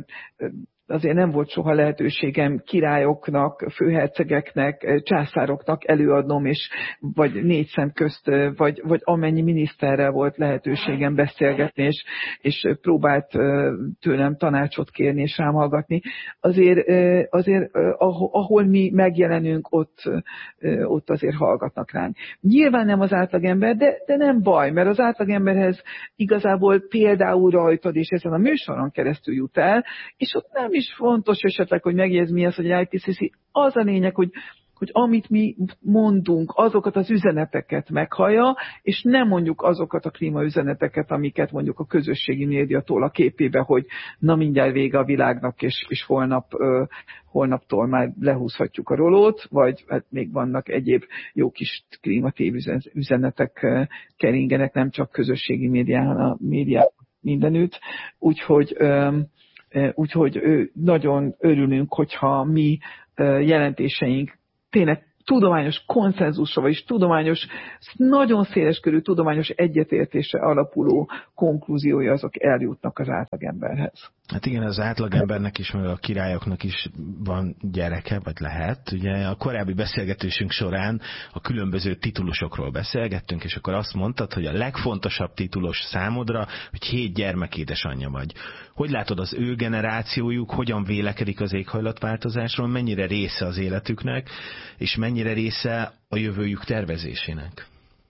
azért nem volt soha lehetőségem királyoknak, főhercegeknek, császároknak előadnom, és vagy négy szem közt, vagy, vagy amennyi miniszterrel volt lehetőségem beszélgetni, és, és próbált tőlem tanácsot kérni, és rám hallgatni. Azért, azért ahol mi megjelenünk, ott, ott azért hallgatnak ránk. Nyilván nem az átlagember, de, de nem baj, mert az átlagemberhez igazából például rajtad, és ezen a műsoron keresztül jut el, és ott nem is fontos esetleg, hogy megjegyez mi az, hogy I P C C. Az a lényeg, hogy hogy amit mi mondunk, azokat az üzeneteket meghallja, és nem mondjuk azokat a klímaüzeneteket, amiket mondjuk a közösségi média tól a képébe, hogy na mindjárt vége a világnak, és, és holnap, uh, holnaptól már lehúzhatjuk a rolót, vagy hát még vannak egyéb jó kis klímatév üzenetek uh, keringenek, nem csak közösségi médián, hanem a médiában mindenütt. Úgyhogy, um, uh, úgyhogy uh, nagyon örülünk, hogyha mi uh, jelentéseink tényleg tudományos konszenzusra, vagyis tudományos, nagyon széleskörű tudományos egyetértésre alapuló konklúziója azok eljutnak az átlagemberhez. Hát igen, az átlagembernek is, meg a királyoknak is van gyereke, vagy lehet. Ugye a korábbi beszélgetésünk során a különböző titulusokról beszélgettünk, és akkor azt mondtad, hogy a legfontosabb titulus számodra, hogy hét gyermek édesanyja vagy. Hogy látod az ő generációjuk, hogyan vélekedik az éghajlatváltozásról, mennyire része az életüknek, és mennyire része a jövőjük tervezésének?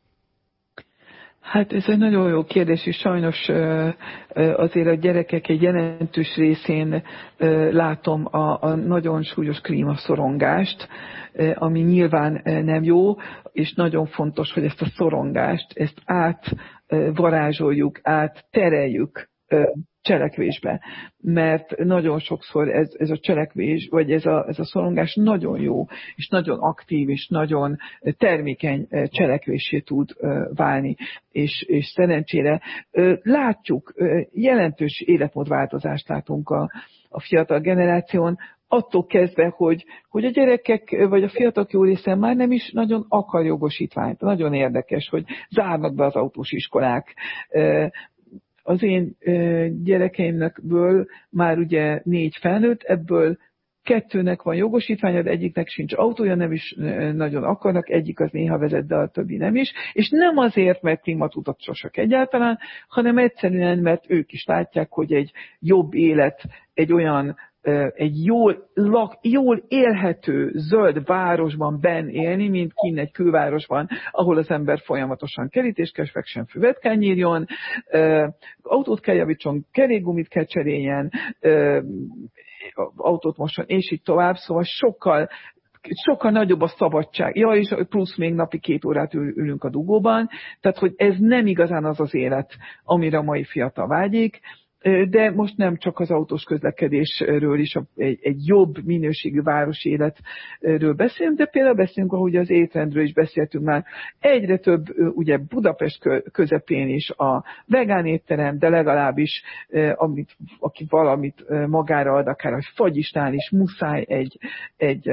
Hát ez egy nagyon jó kérdés, és sajnos azért a gyerekek egy jelentős részén látom a, a nagyon súlyos klímaszorongást, ami nyilván nem jó, és nagyon fontos, hogy ezt a szorongást, ezt átvarázsoljuk, áttereljük cselekvésbe, mert nagyon sokszor ez, ez a cselekvés, vagy ez a, ez a szorongás nagyon jó, és nagyon aktív, és nagyon termékeny cselekvésé tud válni, és, és szerencsére látjuk, jelentős életmódváltozást látunk a, a fiatal generáción, attól kezdve, hogy, hogy a gyerekek vagy a fiatalok jó része már nem is nagyon akar jogosítványt. Nagyon érdekes, hogy zárnak be az autós iskolák. Az én gyerekeimnekből már ugye négy felnőtt, ebből kettőnek van jogosítványa, de egyiknek sincs autója, nem is nagyon akarnak, egyik az néha vezet, de a többi nem is. És nem azért, mert klímatudatosak egyáltalán, hanem egyszerűen, mert ők is látják, hogy egy jobb élet, egy olyan egy jól, lak, jól élhető zöld városban benn élni, mint kint egy külvárosban, ahol az ember folyamatosan kerítést kell feksem, füvet kell nyírjon, autót kell javítson, kerékgumit kell cseréljen, autót mosson, és így tovább, szóval sokkal sokkal nagyobb a szabadság. Ja, és plusz még napi két órát ül, ülünk a dugóban, tehát hogy ez nem igazán az az élet, amire a mai fiatal vágyik, de most nem csak az autós közlekedésről is, egy, egy jobb minőségű városi életről beszélünk, de például beszélünk, ahogy az étrendről is beszéltünk már, egyre több, ugye Budapest közepén is a vegán étterem, de legalábbis amit, aki valamit magára ad, akár a fagyistán is muszáj egy, egy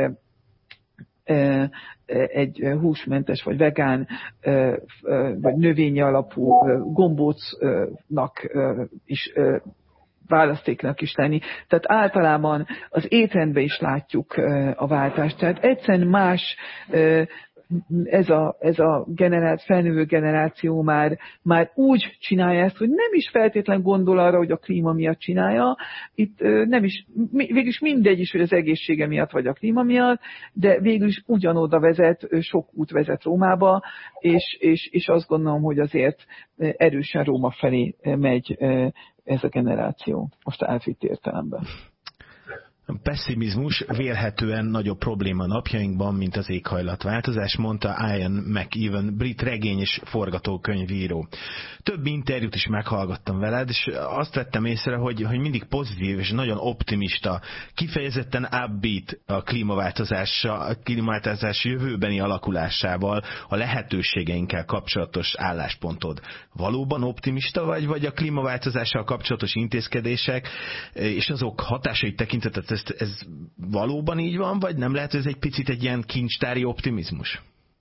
egy húsmentes vagy vegán vagy növényi alapú gombócnak is választéknak is lenni. Tehát általában az étrendben is látjuk a váltást. Tehát egyszerűen más ez a, ez a generáció, felnövő generáció már, már úgy csinálja ezt, hogy nem is feltétlen gondol arra, hogy a klíma miatt csinálja. Itt nem is, végül is mindegy is, hogy az egészsége miatt vagy a klíma miatt, de végül is ugyanoda vezet, sok út vezet Rómába, és, és, és azt gondolom, hogy azért erősen Róma felé megy ez a generáció, most átvitt értelemben. A pessimizmus vélhetően nagyobb probléma napjainkban, mint az éghajlatváltozás, mondta Ian McEwan, brit regény és forgatókönyvíró. Több interjút is meghallgattam veled, és azt vettem észre, hogy, hogy mindig pozitív és nagyon optimista, kifejezetten upbeat a klímaváltozás, a klímaváltozás jövőbeni alakulásával, a lehetőségeinkkel kapcsolatos álláspontod. Valóban optimista vagy, vagy a klímaváltozással kapcsolatos intézkedések és azok hatásai tekintetet Ez, ez valóban így van, vagy nem lehet, ez egy picit egy ilyen kincstári optimizmus?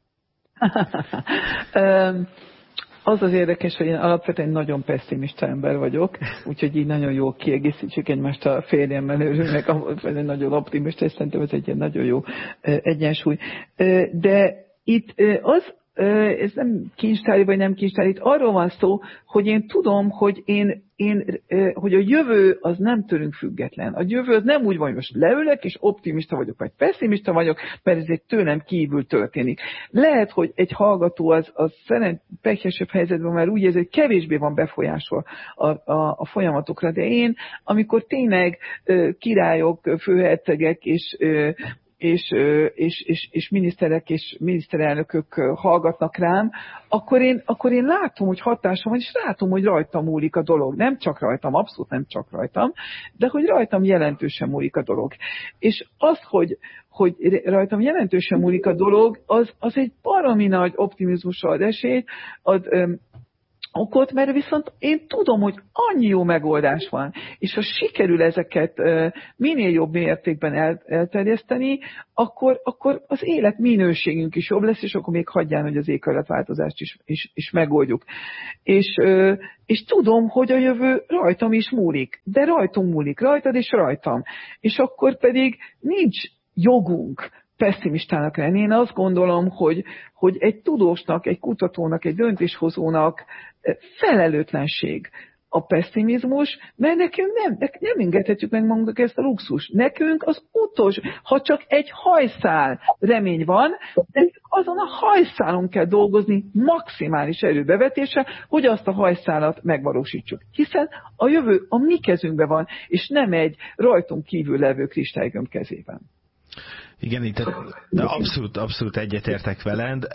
Az az érdekes, hogy én alapvetően nagyon pessimista ember vagyok, úgyhogy így nagyon jó kiegészítsük egymást a férjemmel, örülnek, ahhoz egy nagyon optimista, és szerintem ez egy ilyen nagyon jó egyensúly. De itt az, ez nem kincstári vagy nem kincstári, itt arról van szó, hogy én tudom, hogy én, én, hogy a jövő az nem tőlünk független. A jövő az nem úgy van, hogy most leülök, és optimista vagyok, vagy pessimista vagyok, mert ez egy tőlem kívül történik. Lehet, hogy egy hallgató az, az szerint pekesebb helyzetben már úgy érzi, hogy kevésbé van befolyásol a, a, a folyamatokra, de én, amikor tényleg királyok, főhercegek és És, és, és, és miniszterek és miniszterelnökök hallgatnak rám, akkor én, akkor én látom, hogy hatásom van, és látom, hogy rajtam múlik a dolog. Nem csak rajtam, abszolút nem csak rajtam, de hogy rajtam jelentősen múlik a dolog. És az, hogy, hogy rajtam jelentősen múlik a dolog, az, az egy baromi nagy optimizmusra ad esélyt, ad okot, mert viszont én tudom, hogy annyi jó megoldás van, és ha sikerül ezeket minél jobb mértékben el, elterjeszteni, akkor, akkor az élet minőségünk is jobb lesz, és akkor még hagyján, hogy az éghajlatváltozást is, is, is megoldjuk. És, és tudom, hogy a jövő rajtam is múlik, de rajtunk múlik, rajtad és rajtam. És akkor pedig nincs jogunk pessimistának lenni. Én azt gondolom, hogy, hogy egy tudósnak, egy kutatónak, egy döntéshozónak felelőtlenség a pessimizmus, mert nekünk nem, nem engedhetjük meg magunknak ezt a luxus. Nekünk az utolsó, ha csak egy hajszál remény van, de azon a hajszálon kell dolgozni maximális erőbevetéssel, hogy azt a hajszálat megvalósítsuk. Hiszen a jövő a mi kezünkben van, és nem egy rajtunk kívül levő kristálygömb kezében. Igen, itt abszolút, abszolút egyetértek veled.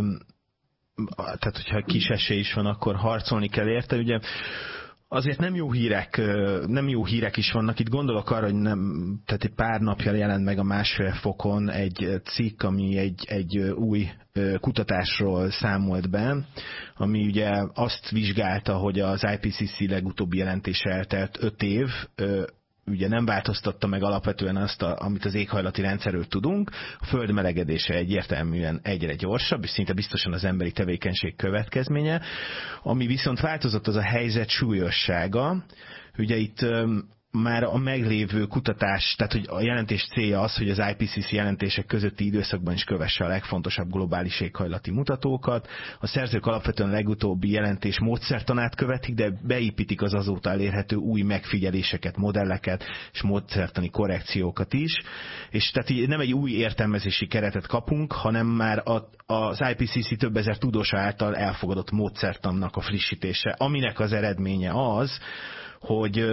Tehát, hogyha kis esély is van, akkor harcolni kell érte. Ugye azért nem jó hírek, nem jó hírek is vannak. Itt gondolok arra, hogy nem, tehát egy pár napja jelent meg a Másfél Fokon egy cikk, ami egy, egy új kutatásról számolt be, ami ugye azt vizsgálta, hogy az I P C C legutóbbi jelentése eltelt öt év, ugye nem változtatta meg alapvetően azt, a, amit az éghajlati rendszerről tudunk. A föld melegedése egyértelműen egyre gyorsabb, és szinte biztosan az emberi tevékenység következménye. Ami viszont változott, az a helyzet súlyossága. Ugye itt már a meglévő kutatás, tehát hogy a jelentés célja az, hogy az I P C C jelentések közötti időszakban is kövesse a legfontosabb globális éghajlati mutatókat. A szerzők alapvetően a legutóbbi jelentés módszertanát követik, de beépítik az azóta elérhető új megfigyeléseket, modelleket és módszertani korrekciókat is. És tehát nem egy új értelmezési keretet kapunk, hanem már az I P C C több ezer tudósa által elfogadott módszertannak a frissítése, aminek az eredménye az, hogy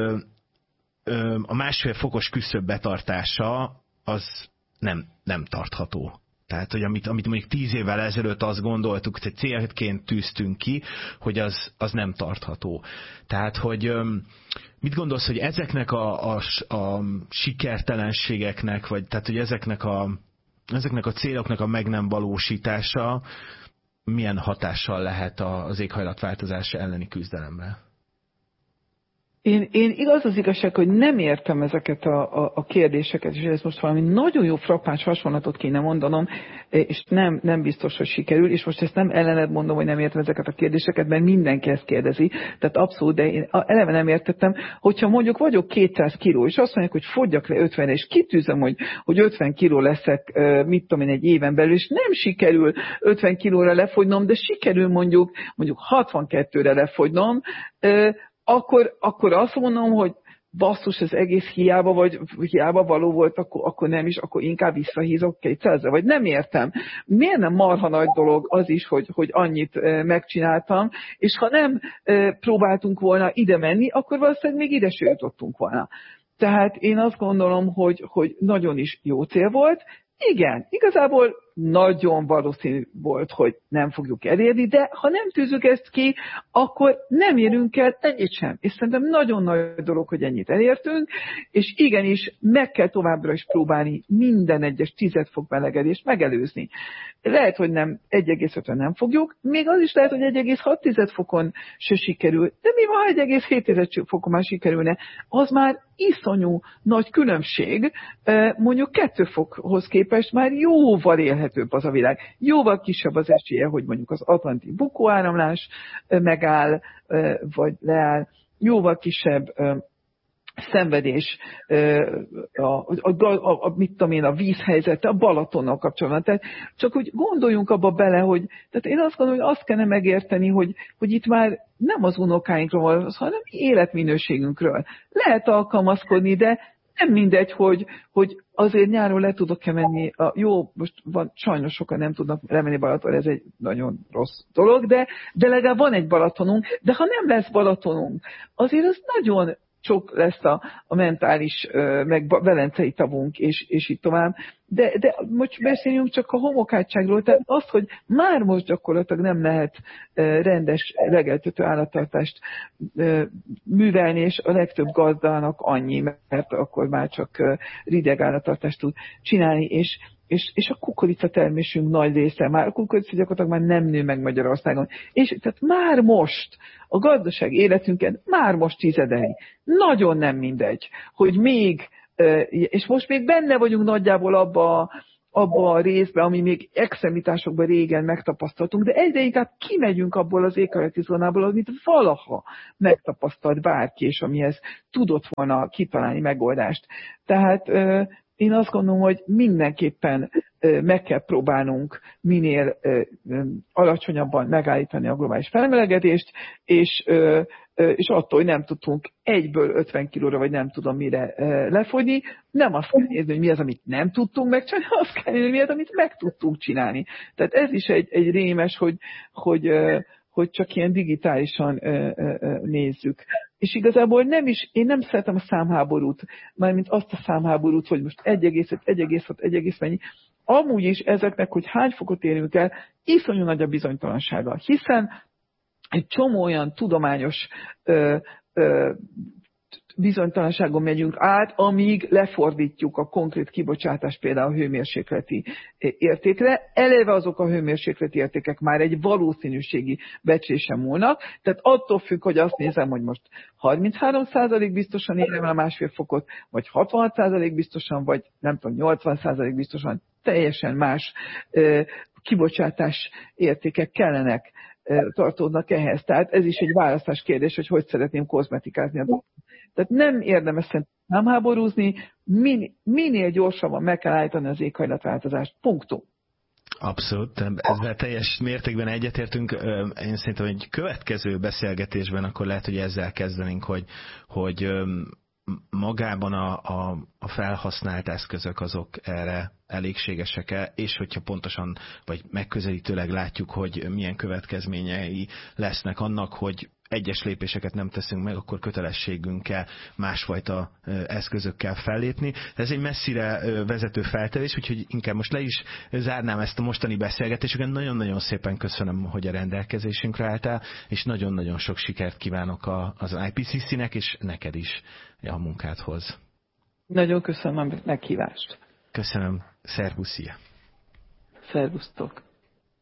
a másfél fokos küszöb betartása az nem, nem tartható. Tehát, hogy amit, amit mondjuk tíz évvel ezelőtt azt gondoltuk, hogy célként tűztünk ki, hogy az, az nem tartható. Tehát, hogy mit gondolsz, hogy ezeknek a, a, a sikertelenségeknek, vagy tehát, hogy ezeknek a, ezeknek a céloknak a meg nem valósítása milyen hatással lehet az éghajlatváltozás elleni küzdelemre? Én, én igaz az igazság, hogy nem értem ezeket a, a, a kérdéseket, és ez most valami nagyon jó frappáns hasonlatot kéne mondanom, és nem, nem biztos, hogy sikerül, és most ezt nem ellened mondom, hogy nem értem ezeket a kérdéseket, mert mindenki ezt kérdezi, tehát abszolút, de én eleve nem értettem, hogyha mondjuk vagyok kétszáz kiló, és azt mondják, hogy fogyjak le ötvenre, és kitűzöm, hogy, hogy ötven kiló leszek, mit tudom én, egy éven belül, és nem sikerül ötven kilóra lefogynom, de sikerül mondjuk, mondjuk hatvankettőre lefogynom, Akkor, akkor azt mondom, hogy basszus, ez egész hiába, vagy hiába való volt, akkor, akkor nem is, akkor inkább visszahízok kétszázra, vagy nem értem. Miért nem marha nagy dolog az is, hogy, hogy annyit megcsináltam, és ha nem próbáltunk volna ide menni, akkor valószínűleg még ide se jutottunk volna. Tehát én azt gondolom, hogy, hogy nagyon is jó cél volt. Igen, igazából nagyon valószínű volt, hogy nem fogjuk elérni, de ha nem tűzünk ezt ki, akkor nem érünk el ennyit sem. És szerintem nagyon nagy dolog, hogy ennyit elértünk, és igenis meg kell továbbra is próbálni minden egyes tized fok melegedést megelőzni. Lehet, hogy nem egy egész ötven nem fogjuk, még az is lehet, hogy egy egész hat fokon se sikerül, de mi van, ha egy egész hét fokon már sikerülne? Az már iszonyú nagy különbség, mondjuk kettő fokhoz képest már jóval élhetőbb az a világ. Jóval kisebb az esélye, hogy mondjuk az atlanti bukóáramlás megáll, vagy leáll, jóval kisebb szenvedés, a, a, a, a, mit tudom én, a vízhelyzet, a Balatonnal kapcsolatban. Tehát csak úgy gondoljunk abba bele, hogy tehát én azt gondolom, hogy azt kellene megérteni, hogy, hogy itt már nem az unokáinkról van, hanem életminőségünkről. Lehet alkalmazkodni, de nem mindegy, hogy, hogy azért nyáron le tudok-e menni, a, jó, most van, sajnos sokan nem tudnak lemenni Balatonra, ez egy nagyon rossz dolog, de, de legalább van egy Balatonunk, de ha nem lesz Balatonunk, azért az nagyon sok lesz a, a mentális, meg velencei tavunk, és, és így tovább. De, de most beszéljünk csak a homokátságról, tehát az, hogy már most gyakorlatilag nem lehet rendes legeltető állattartást művelni, és a legtöbb gazdának annyi, mert akkor már csak rideg állattartást tud csinálni, és És, és a kukoricatermésünk nagy része, már a kukorica gyakorlatilag már nem nő meg Magyarországon. És tehát már most, a gazdaság életünken már most tizedei. Nagyon nem mindegy, hogy még, és most még benne vagyunk nagyjából abba, abba a részben, ami még extremitásokban régen megtapasztaltunk, de egyre inkább kimegyünk abból az éghajlati zónából, amit valaha megtapasztalt bárki, és amihez tudott volna kitalálni megoldást. Tehát én azt gondolom, hogy mindenképpen meg kell próbálnunk minél alacsonyabban megállítani a globális felmelegedést, és, és attól, hogy nem tudtunk egyből ötven kilóra, vagy nem tudom mire lefogyni, nem azt kell nézni, hogy mi az, amit nem tudtunk megcsinálni, azt kell nézni, hogy mi az, amit meg tudtunk csinálni. Tehát ez is egy, egy rémes, hogy, hogy, hogy csak ilyen digitálisan nézzük. És igazából nem is, én nem szeretem a számháborút, mármint azt a számháborút, hogy most egy egész öt, egy egész hat, egy egész mennyi. Amúgy is ezeknek, hogy hány fokot érünk el, iszonyú nagy a bizonytalansága. Hiszen egy csomó olyan tudományos ö, ö, bizonytalanságon megyünk át, amíg lefordítjuk a konkrét kibocsátást például a hőmérsékleti értékre. Eleve azok a hőmérsékleti értékek már egy valószínűségi becslésen múlnak, tehát attól függ, hogy azt nézem, hogy most harminchárom százalék biztosan érem el a másfél fokot, vagy hatvanhat százalék biztosan, vagy nem tudom, nyolcvan százalék biztosan, teljesen más kibocsátás értékek kellenek, tartódnak ehhez. Tehát ez is egy választás kérdés, hogy hogy szeretném kozmetikázni a dolgot. Tehát nem érdemes szerintem nem háborúzni, min, minél gyorsabban meg kell állítani az éghajlatváltozást. Punktum. Abszolút, ezzel teljes mértékben egyetértünk. Én szerintem egy következő beszélgetésben akkor lehet, hogy ezzel kezdenénk, hogy, hogy magában a, a, a felhasznált eszközök azok erre elégségesek-e, és hogyha pontosan, vagy megközelítőleg látjuk, hogy milyen következményei lesznek annak, hogy egyes lépéseket nem teszünk meg, akkor kötelességünk-e másfajta eszközökkel fellépni. Ez egy messzire vezető feltevés, úgyhogy inkább most le is zárnám ezt a mostani beszélgetésüket. Nagyon-nagyon szépen köszönöm, hogy a rendelkezésünkre álltál, és nagyon-nagyon sok sikert kívánok az i pé cé cé-nek, és neked is a munkádhoz. Nagyon köszönöm a meghívást. Köszönöm. Szervusz, szia! Szervusztok!